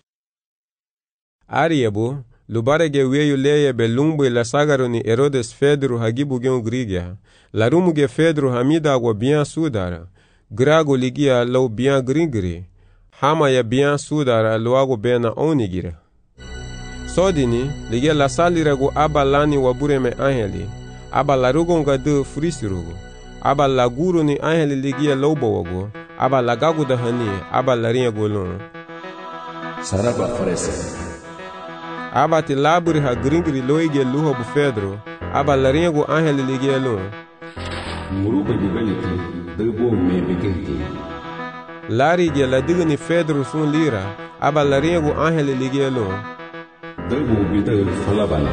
Speaker 1: Ariebu, lubarege weyu leyebe lumbu la sagaru ni Herodes Pedro hagibu gion grigia, la rumuge Pedro hamida agwa bien sudara, grago ligia lau bien grigri, hama ya bien sudara luago bena onigira. Sodini, ligia la saliragu aba lani wabureme angeli, aba la rugonga de frisirugu, aba la guru ni angeli ligia lau wago, aba la gagu da hani, aba la rinha golon.
Speaker 2: Saraba farese.
Speaker 1: Aba ti laburi ha gringri loige luho bu Pedro, aba la rinha go angeli ligia lon.
Speaker 2: Muruba diveliti, debo me begenti.
Speaker 1: Lari ge la digni Pedro sun lira, aba la rinha go angeli ligia lon.
Speaker 2: Debo bidel falabala.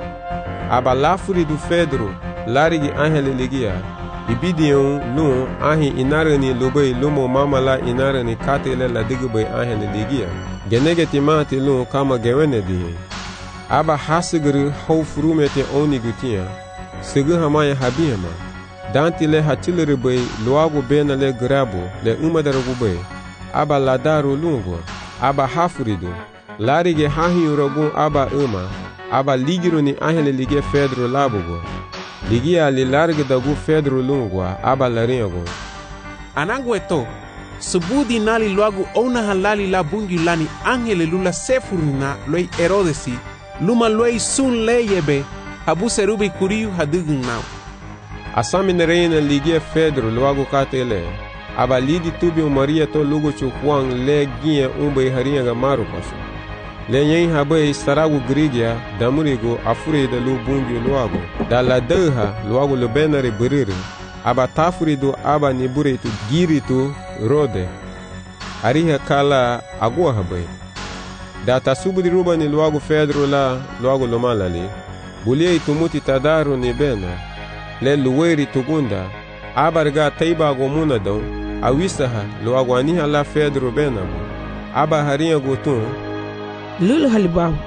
Speaker 1: Aba lafuri du Pedro, lari ge angeli ligia. Ibidion lun ahi inarani lubai lumo mamala inarani katele la digbai angeli ligia. Genegeti mati lun kama gewene dihi. Aba hasigri hau furumete oni gutia. Sigu hamaya habihama. Danti le hatilere bai luago bena le grabo le umadarugu bai. Aba ladaru lungo. Aba hafuridu. Larige hahi uragun aba aba ligiru ni angeli ligia Pedro labugo. Ligia li large dagu Pedro lungwa aba laringo.
Speaker 6: Anangu eto, subudi nali luagu ona halali la bungi lani angele lula sefurina loi Herodesi, luma loi sun leyebe, habu serubi kuriu hadugun nau.
Speaker 1: Asamine reina ligia Pedro luagu katele, aba lidi tubi Maria to lugu chukwang le gie umbe haringa ga maru pasu. Le nyen habai saragu grigia damurigo afure da lu bungi luago da la deha luago lu benare buriri aba tafurido aba niburitu giritu rode ariha kala agua habai da tasubudi ruba ni luago Pedro la luago lu malali bulie tumuti tadaru ni bena le luweri tugunda abarga taiba gomuna don awisaha luago aniha la Pedro benabo aba harinha gotun
Speaker 12: lulu halibahu.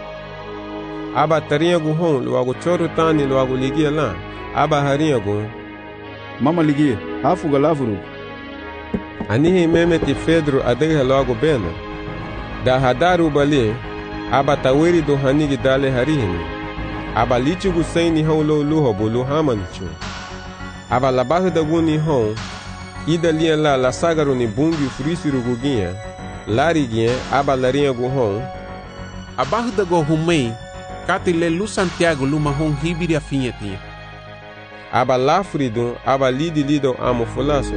Speaker 1: Aba tarinha gu hon luago choru tani luago ligia la. Aba harinha gu.
Speaker 5: Mama ligia, hafu galavuru.
Speaker 1: Anihi memeti Pedro adegha luago bena. Da hadaru bali, aba taweri do hanigi dale harihini. Aba lichu gu saini hon lo luho bulu hamanichu. Aba labahu da guni hon, ida lia la sagaru ni bungi furisiru guginha. Lari ginha, aba larinha gu hon.
Speaker 6: Abajo da go humei, katile lu Santiago luma hon hibiri afinheti.
Speaker 1: Aba lafridun, aba lido amo fulaso.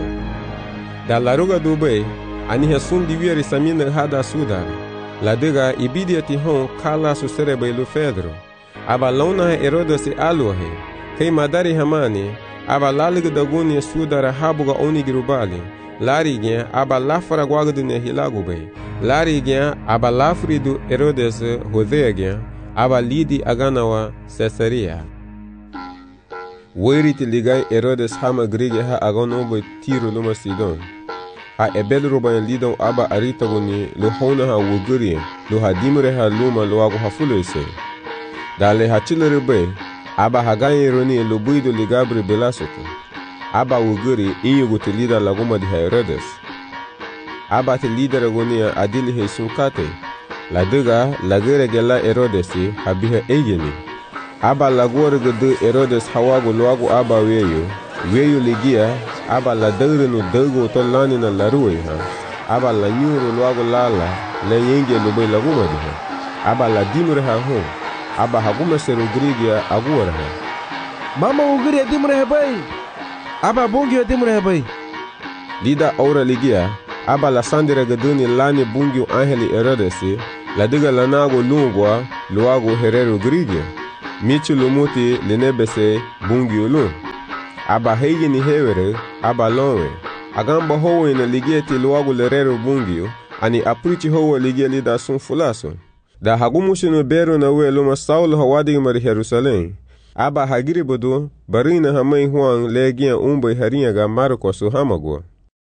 Speaker 1: Da laruga do bei, aniha sun divieri samina hada sudar. La diga ibidiati hon kala su serebe lu Pedro. Aba launa Herodes aluhe, kei madari hamani, aba laliga da guni sudara habuga onigirubali. Larigien aba lafara guagdune hilagubei. Larigien aba lafridu Herodes Hodeagien aba lidi aganawa Caesarea. Weriti ligai Herodes hama grige ha aganobo tiro luma Sidon. A ebel rubayan lidon aba aritaguni lo hona ha wugurien lo hadimre ha luma lo agu hafulese. Dale ha chilerebe aba hagayen roni lo buido ligabri belasoto. Aba wuguri inyugu te lida laguma di Herodes. Aba te lida ragonia adili heisun kate. La diga lagere gela Herodesi habiha egeni. Aba lagore gudu Herodes hawagu luagu aba weyu ligia aba la dagrinu dago to lani na laruwe ha. Aba la nyuru luagu lala la yenge lube laguma di ha. Aba la dimure ha hon. Aba haguma seru grigia aguara ha.
Speaker 7: Mama wuguri ya dimure ha bai. Aba bungi ya dimure bai.
Speaker 1: Lida aura ligia, aba la sandira gaduni lani bungi angeli Herodesi la diga lanago lungwa luago herero grigia michu lumuti linebese bungi ulun aba heigi ni hewere aba lowe agamba howe na ligieti luago lerero bungi ani aprichi howe ligia lida sun fulaso da hagumushinu bero na we luma Saulo hawadi mari Jerusalem aba hagiri bodo barina hamai huang legia umbe harinha ga Marcos hamago.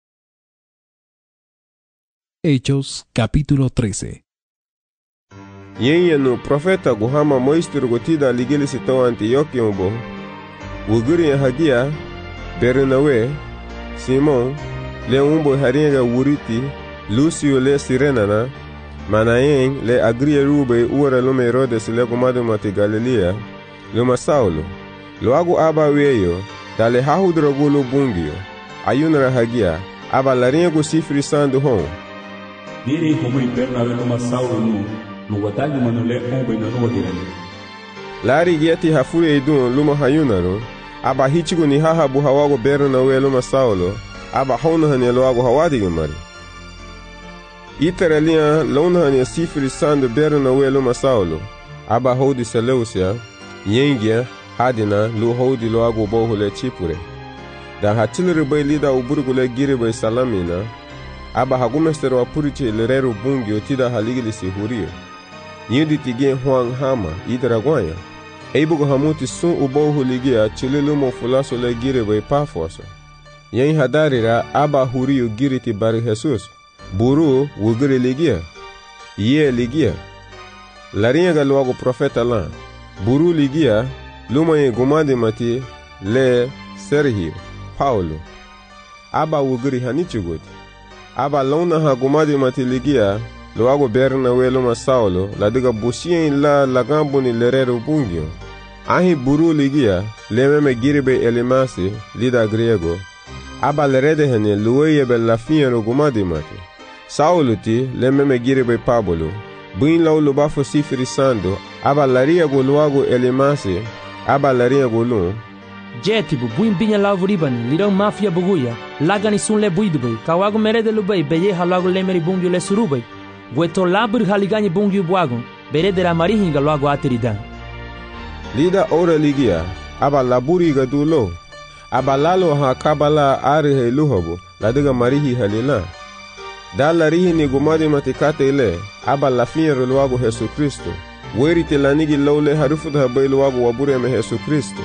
Speaker 8: Hechos capítulo 13.
Speaker 1: Yenye no profeta guhama moistur gotida ligili sito Antioquia umbo uguri hagia Bernawe Simon le umbo harinha ga wuriti Lucio le Sirenana Manaen le agria rube ura lume Herodes le gumadu mati Galilea luma Saulo luagu aba weyo dale hahudrogulu bungio ayunara hagia aba laringo sifri sandu hon
Speaker 2: Diri como Bernabe luma Saulo no watagi manule ombe na no dirani
Speaker 1: lari gieti hafure idun luma hayunaro aba hichigu ni hahabu hawago Bernabe luma Saulo aba hona hane luagu hawadi mari Iteralia lona hane sifri sandu Bernabe luma Saulo aba hodi Seleucia yengia hadina lu hodi lo agu bohule chipure da hatilere bay lida uburgule gire bay salamina aba hagumestero apuriche lerero bungi otida haligili sihurio yindi tige huang hama idragwanya eibugo hamuti sun ubohuligia chilelu mo fulaso le gire bay pafoso yen hadarira aba hurio giriti bari Jesus buru wugire ligia ye ligia laringa galwago profeta la buru ligia lumaye gumade mati le Sergio Paulo aba wugri hanichugot aba lona ha gumade mati ligia luago Bernabe luma Saulo la diga busien la lagambo ni lerero bungio ahi buru ligia lememe giribe elimasi lida griego aba lerede hene luweye be la fiero gumade mati Saulo ti lememe giribe Pablo buin lau lubafo sifiri sando aba laria go luago elimasi aba laria go lu
Speaker 10: Jetibu buin binya lavuribani lirão mafia buguya lagani sun le buidubei kawago merede lubei beye halago lemeri bungio le surubei gueto labur haligani bungio buago beredera marihinga luago ateridan
Speaker 1: lida ora ligia aba laburi ga dulo aba lalo ha kabala arihe luhobo ladiga marihi halila da larihi ni gumadi matikate ile aba lafiero luago Jesu Kristo weri telanigi lawle harufuda habai luago wabureme Jesu Kristo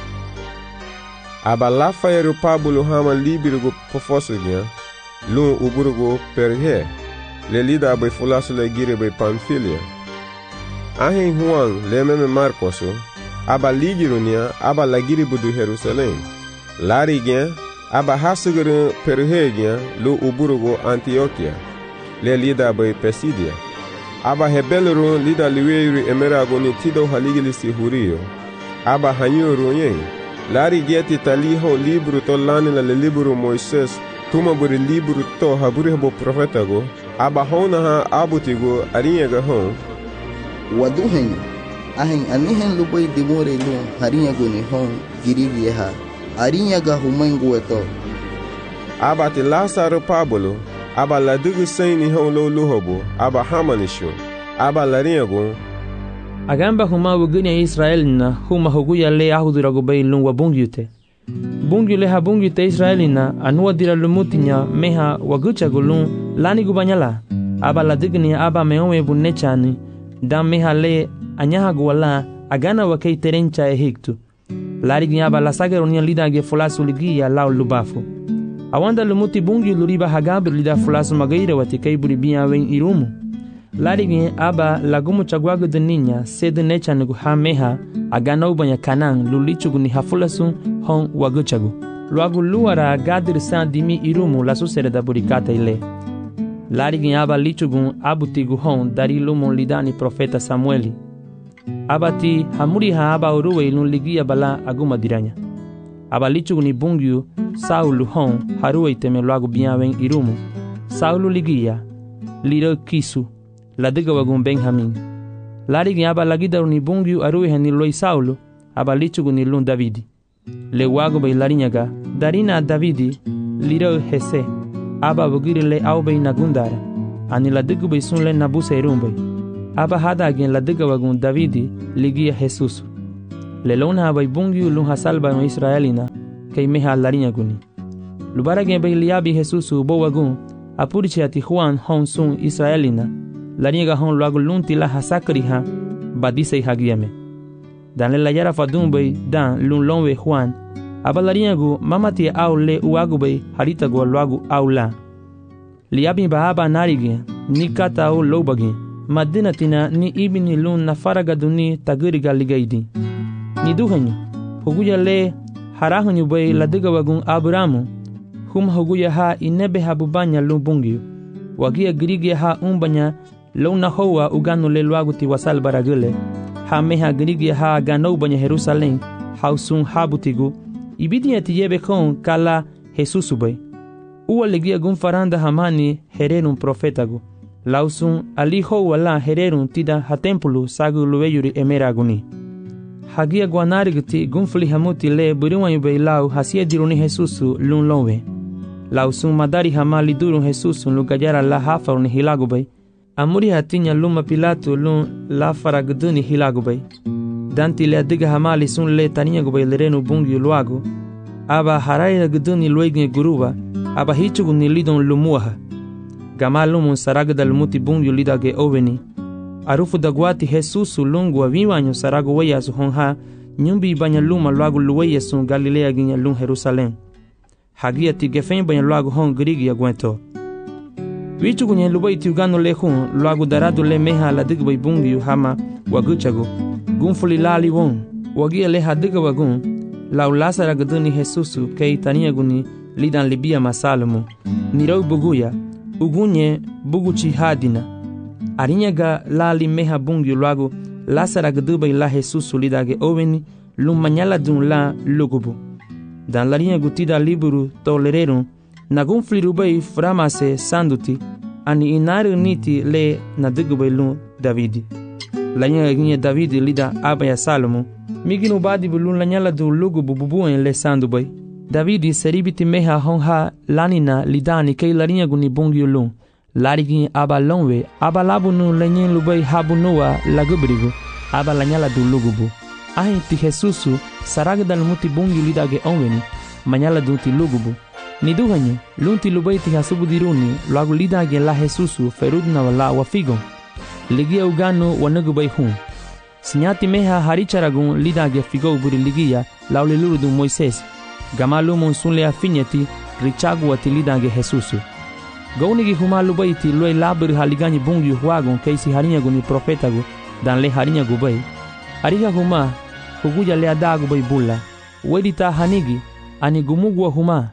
Speaker 1: aba lafayeru Pablo hama libirugo pofosugia lu uburugo perhe le lida abai fulasu le gire bai Pamfilia ahin huang le meme Marcoso aba ligirunia aba lagiri budu Jerusalem larigia aba hasuguru perhegia lu uburugo Antioquia le lida bai Pisidia aba hebeluru lida liweiri emerago ni tido haligili sihurio aba hanyuru yen lari gieti taliho libru to lanila le libru Moises tuma buri libru to haburi habo profetago aba hona ha abutigo ariyaga hon
Speaker 3: waduhen ahen anihen lubai dimore lu hariyago ni hon girivieha ariyaga humengu eto
Speaker 1: aba ti Lazaro Pablo aba ladugu saini hon lo luhobo aba hamanisho aba lariyago
Speaker 10: agamba huma wuganya Israel na huma huguya le ahudurago bay lungwa bungyute bungyu le ha bungyute Israel na anua dira lumutinya meha wagucha gulun lani gubanyala aba ladigni aba meowe bunechani dam meha le anyaha gwala agana wakei terencha ehiktu lari aba la sagaronia lida ge fulasu ligia lao lubafu awanda lumuti bungyu luriba hagabir lida fulasu magaire watikai buribia wen irumu lari aba lagumu chagwago de niña sede nechan gu hameha agana ubanya kanan lulichugu ni hafulasu hon waguchagu luagu luara gadir san dimi irumu la susere da burikata ile lari aba lichugu abutigu hon dari lumu lidani profeta Samueli abati hamuri ha aba uruwe ilun ligia bala aguma diranya aba lichugu ni bungyu Saulu hon haruwe iteme luagu biawen irumu Saulu ligia liro kisu ladiga wagun Benjamin lari aba lagida ni bungyu aruwe hani loi Saulo aba lichugu ni lun Davidi le wago bay larinyaga darina Davidi liro Hese aba wugiri le aubay nagundara ani la digu bay sun le nabuse irumbay aba hada agen la diga wagun Davidi ligia Jesus le lona bay bungiu lun hasalba no Israelina kay meha larinya guni lubara gen bay liabi Jesus bo wagun apuriche ati Juan hon sun Israelina larinya hon luagu lunti la hasakri ha badise hagiame dan le la yara fadun bay dan lun lonwe Juan aba larinya gu mamati au le uagu bay harita go luagu au la liabi ba aba narige ni kata au lobagi madinatina ni ibini lun na faraga duni tagiriga ligaidi ni duhanyu huguya le harahanyu bay ladiga wagun Abramu hum huguya ha inebe habubanya lubungiu wagia grigia ha umbanya lona hoa uganu le luagu ti wasal baragule ha meha grigia ha ganou banya Jerusalem hausun habutigu ibidia ti yebe kon kala Jesus bay uwa legia gun faranda hamani hererun profetagu lausun ali hoa la hererun tida ha tempulu sagu lueyuri emeraguni hagia guanarigti gunfli hamuti le buriwanyu bay lau hasia diruni Jesus lun lonwe lausun madari hamali durun Jesus lu gajara la hafaruni hilagu bay amuri hatinya luma Pilato lun la faragduni hilagu bay danti le adiga hamali sun le tania gubay lerenu bungi luagu aba harai gduni luegne guruba aba hichugu ni lidon lumuha gamalumun saragda lumuti bungi lidage oveni arufu dagwati Jesus lungu aviwanyo saragu weya su honha nyumbi banya luma luagu luweya sun Galilea ginya lun Jerusalem hagia ti gefen banya luagu hon grigi ya gwento wichugu nye lubay ti ugano le hun luagu daradu le meha la digbay bungi hama waguchagu gunfuli lali won wagia le hadiga wagun lau lasara gduni Jesus kei tania guni lidan libia masalumu nirau buguya ugunye buguchi hadina arinyaga lali meha bungi luagu lasara gdubay la Jesus lidage oveni lumanyala dun la lugubu dan larinya gutida liburu tolererun nagun flirubay framase sanduti ani inaru niti le nadigubay lun Davidi lanya ginye Davidi lida abaya Salomo miginu badi bulun lanyala du lugubu bubuen le sandubay Davidi seribiti meha honha lanina lidani kay larinya guni bungi lun larigi aba lonwe aba labunu lenyen lubay habunua lagubrigu aba lanyala du lugubu ahi ti Jesusu saragda lumuti bungi lidage onweni manyala du ti lugubu ni duhanyu lunti lubay ti hasubudiruni lagu lidage la Jesusu ferudna wala wafigon ligia uganu wanagubay hun sinyati meha haricharagun lidage figo buri ligia laule luru Moises gamalumun sunle afinyati richagu ati lidage Jesusu gaunigi humalu baiti lue labur haligani bungi huagon keisi harinya guni profetagu dan le harinya gubay ariga huma huguja le adagu bay bulla wedita hanigi ani gumugwa huma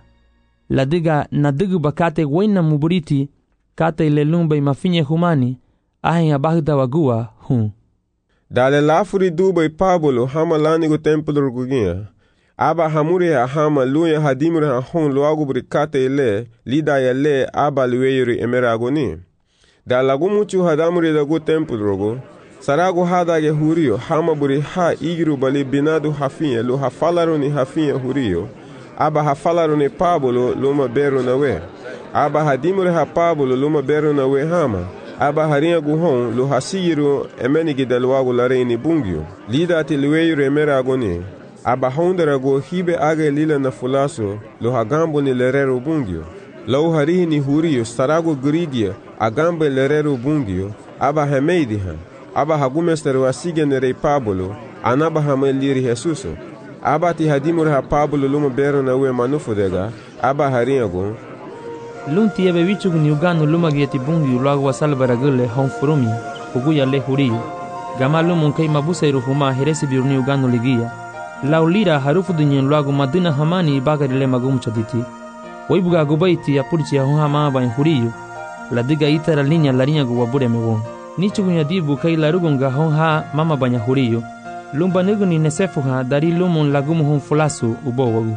Speaker 10: ladiga nadigu bakate wena muburiti kate le lumbay mafinye humani ahin abagda wagua hun
Speaker 1: dale lafuri dubay Pablo hama lanigo templo gugia aba hamure hama luya hadimure hon luagu brikate le lida ya le aba lueyuri emeragoni da lagu muchu hadamure dagu templo rogo saragu hadage hurio hama buri ha igiru bali binadu hafinya lu hafalaruni hafinya hurio aba hafalaruni Pablo luma beru nawe aba hadimure ha Pablo luma beru nawe hama aba harinha guhon lu hasiru emenigi dalwagu lareini bungio lida ati lueyuri emeragoni aba hondera go hibe age lila na fulaso lo hagambo ni lerero bungio lau harihi ni hurio sarago grigia agambe lerero bungio aba hameidiha aba hagumesteru asige nerei Pablo anaba hameliri Jesuso aba ti hadimur ha Pablo luma bero na we manufudega aba harinha go
Speaker 10: lunti ebe wichug ni ugano luma gieti bungio lagu wasal baragule hon furumi huguya le hurio gamalumun kay mabusairu huma heresi biruni ugano ligia laulira harufu dunyen lagu madina hamani bagari le magum chaditi waibuga gubaiti ya purchi ya hama ba huriyo la diga itara linya larinya go wabure mewo ni chugunya dibu kai larugonga honha mama banya huriyo lumba neguni nesefuha dari lumun lagumu hon fulasu ubowagu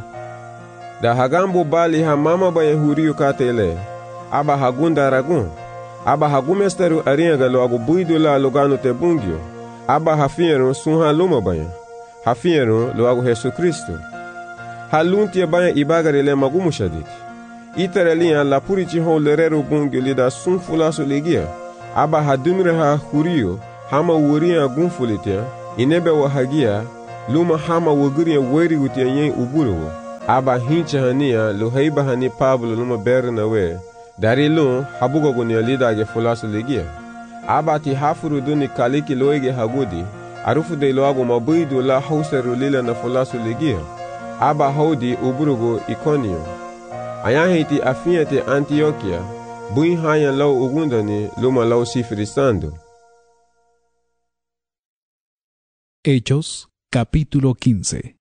Speaker 1: da hagambo bali ha mama banya huriyo katele aba hagunda ragun aba hagumesteru arinha galo agu buidu la lugano te bungio aba hafiero sunha luma banya hafiero lo agu Jesu Kristo halunti banya ibagare le magumu shaditi Itaralia la purici hon lerero bungio lida sun fulaso legia. Aba hadumre ha hurio hama wuria gunfulitia inebe wa hagia luma hama wuguria weri gutia yen uburo. Aba hincha hania lo heiba hani Pablo luma berna we dari lo habugo gunia lida ge fulaso legia. Aba ti hafuru duni kaliki loege hagudi arufu de loago mabuidu la hauseru lila na fulaso legia. Aba hodi uburugo Iconio. Ayahiti afiate Antioquia, bui haya lau ugundani luma lau sifrisando.
Speaker 8: Hechos, capítulo 15.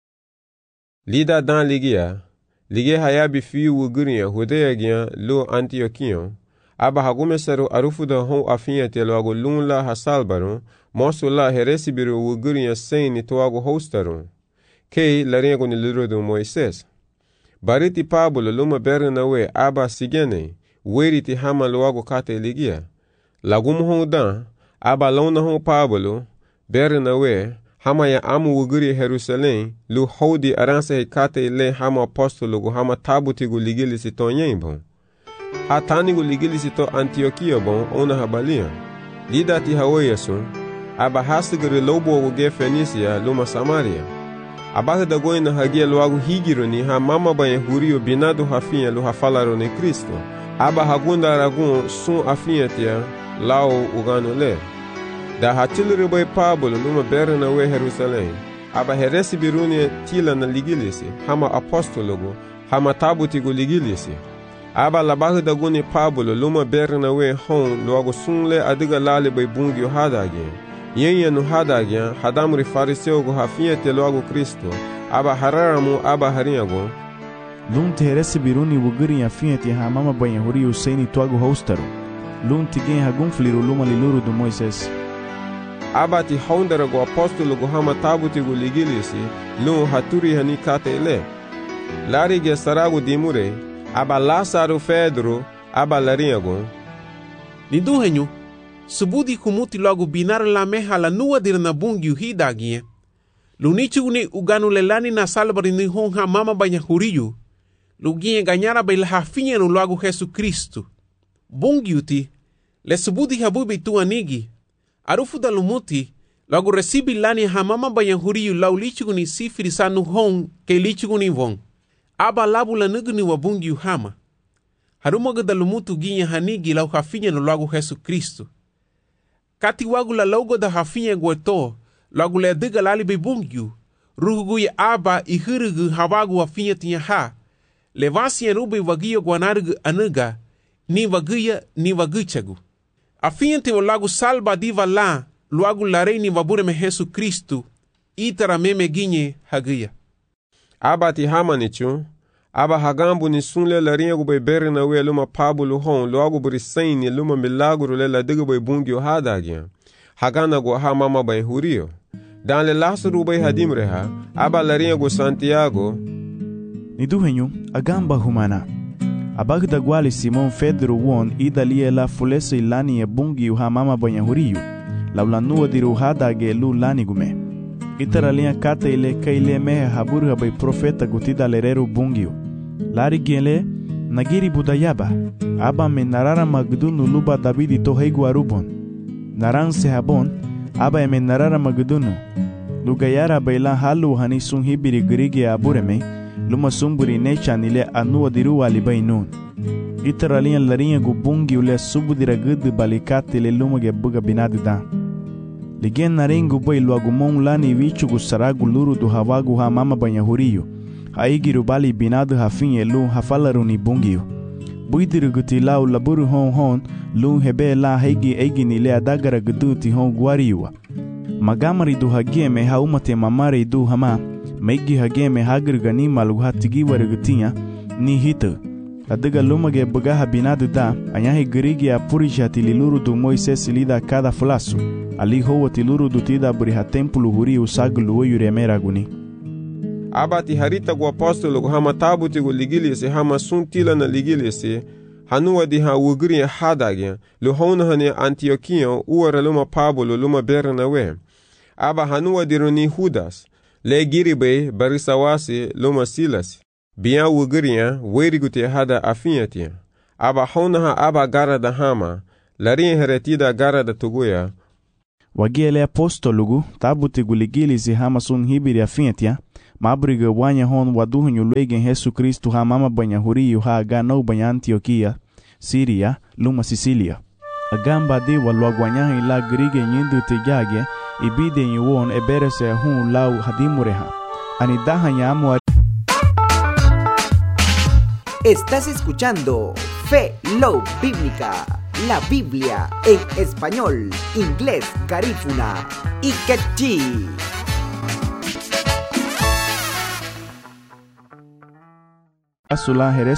Speaker 1: Lida dan ligia hayabi fiu uguria hudea gia lo Antioquion, aba hagumesaru arufu da hon afiate loago lunla hasalbaron, mosu la heresibiru uguria seini toago hostaron, kei laringo ni lirodo Moises. Bariti Pablo luma berna we aba sigene weriti hama loago kate ligia. Lagumu hon dan aba launa hon Pablo berna we hama ya amu wuguri Jerusalem lu hodi aranse kate le hama apostolo gu hama tabuti gu ligilisi to nyembon. Hatani gu ligilisi to Antioquia bon ona habalia. Lidati haweyasun aba hasigari lobo gu ge Fenisia luma Samaria. Abata da goina hagia loago higironi ha mama banhe hurio binado hafinha lo hafalarone Cristo. Aba hagunda aragun sun afinhatia lao ugano le. Da hatilere bai Pablo luma berna we Jerusalém. Aba heresi biruni tila na ligilisi hama apostologo hama tabutigo ligilisi. Aba labahu da guni Pablo luma berna we hon loago sunle adiga lale bai bungio hadage. Yenye no hadagya hadamri fariseu go hafinhete logo Cristo aba hararamu aba harinhago
Speaker 13: lum teresi biruni wuguri afinhete ha mama banha huri usaini toago hostaru lum tigen hagum fliru luma liluru do Moises
Speaker 1: aba ti hondara go apostolo go hama tabuti go ligilisi lum haturi hani katele lari ge sarago dimure aba Lázaro Pedro aba larinhago
Speaker 6: Niduhenyu subudi kumuti logo binar la meha la nua dir na bungi hidagie. Lunichu ni uganu lelani na salbari ni honha mama banha huriyu. Lugie ganyara bai la hafinha no logo Jesu Cristo. Bungi uti le subudi habubi tu anigi. Arufu da lumuti logo recibi lani ha mama banha huriyu lau lichu ni sifiri sanu hon ke lichu ni von. Aba labu la nuguni wa bungi hama. Harumoga da lumutu ginha hanigi lau hafinha no logo Jesu Cristo. Kati wagu la logo da hafinha gueto, logo le diga lali be bungyu, rugu ya aba I hirugu hawagu hafinha tinha ha, levasi ya rube wagio guanargu anuga, ni wagia ni waguchagu. Afinha te o lago salba diva la, luagu la rei ni wabure me Jesu Cristo, itara meme ginye hagia.
Speaker 1: Aba ti hamanichu, aba hagambu ni sunle la rinha gu bere na we luma Pablo hon logo burisaini luma milagro le la diga bai bungio hadagya hagana go ha mama bai hurio dan le Lázaro bai hadimre ha aba la rinha gu Santiago
Speaker 13: Niduhenyu agamba humana abagda gwali Simon Pedro won idalie la fulesa ilani e bungio ha mama bai hurio la nua diru hadage lu lani gume itaralia kata ile kaile mehe haburu bai profeta gutida lerero bungio lari gele nagiri budayaba aba me narara magdunu luba Davidi to heigu arubon naran se habon aba me narara magdunu lugayara baila halu hani sun hibiri grige abureme luma sumburi nechanile anua diru alibainun itaralia larinha gu bungio le subudira gudu balikate le luma ge buga binadida Ligen narengu bai luagumon lani vichugu saragu luru do hawagu ha mama banha huriyo. Haigiru bali binadu hafinye lu hafalaru ni bungio. Buidiru guti lau laburu hon lu hebe la haigi eigi ni le adagara guduti hon guariwa. Magamari du hageme haumate mamare du hama. Meigi hageme hagir gani malu hatigi warigutinha ni hita. Adiga lumage bugaha binadu da anyahi girigi apurishi hatililuru du Moises lida cada flasu. Ali hoa tiluru du tida buriha tempulu huri usaglu yuremera guni.
Speaker 1: Abati harita gu apostolo gu hama tabuti gu ligilisi hama sun tila na ligilisi hanua di ha wugri hadagya lu hona hane Antioquia uara luma Pablo luma berna we. Aba hanua di runi Judas le giribe barisawasi luma Silas. Bian wugurian weriguti hada afiatia. Aba honaha aba gara da hama, larien heretida gara da tuguya.
Speaker 13: Wagiele apostolugu, tabuti guligili si hama sun hibiri afiatia, mabriga wanya hon waduhunyu luegen Jesu Kristu ha mama banya huriyu ha ganau banya Antioquia, Siria, luma Sicilia. Agamba di walwagwanyahi la grige nyindu tejage, ibide nyuon eberese hun lau hadimureha. Anidaha nyamu.
Speaker 14: Estás escuchando Fe Love Bíblica, la Biblia en español, inglés, garífuna y quechí.
Speaker 13: Asula Jerez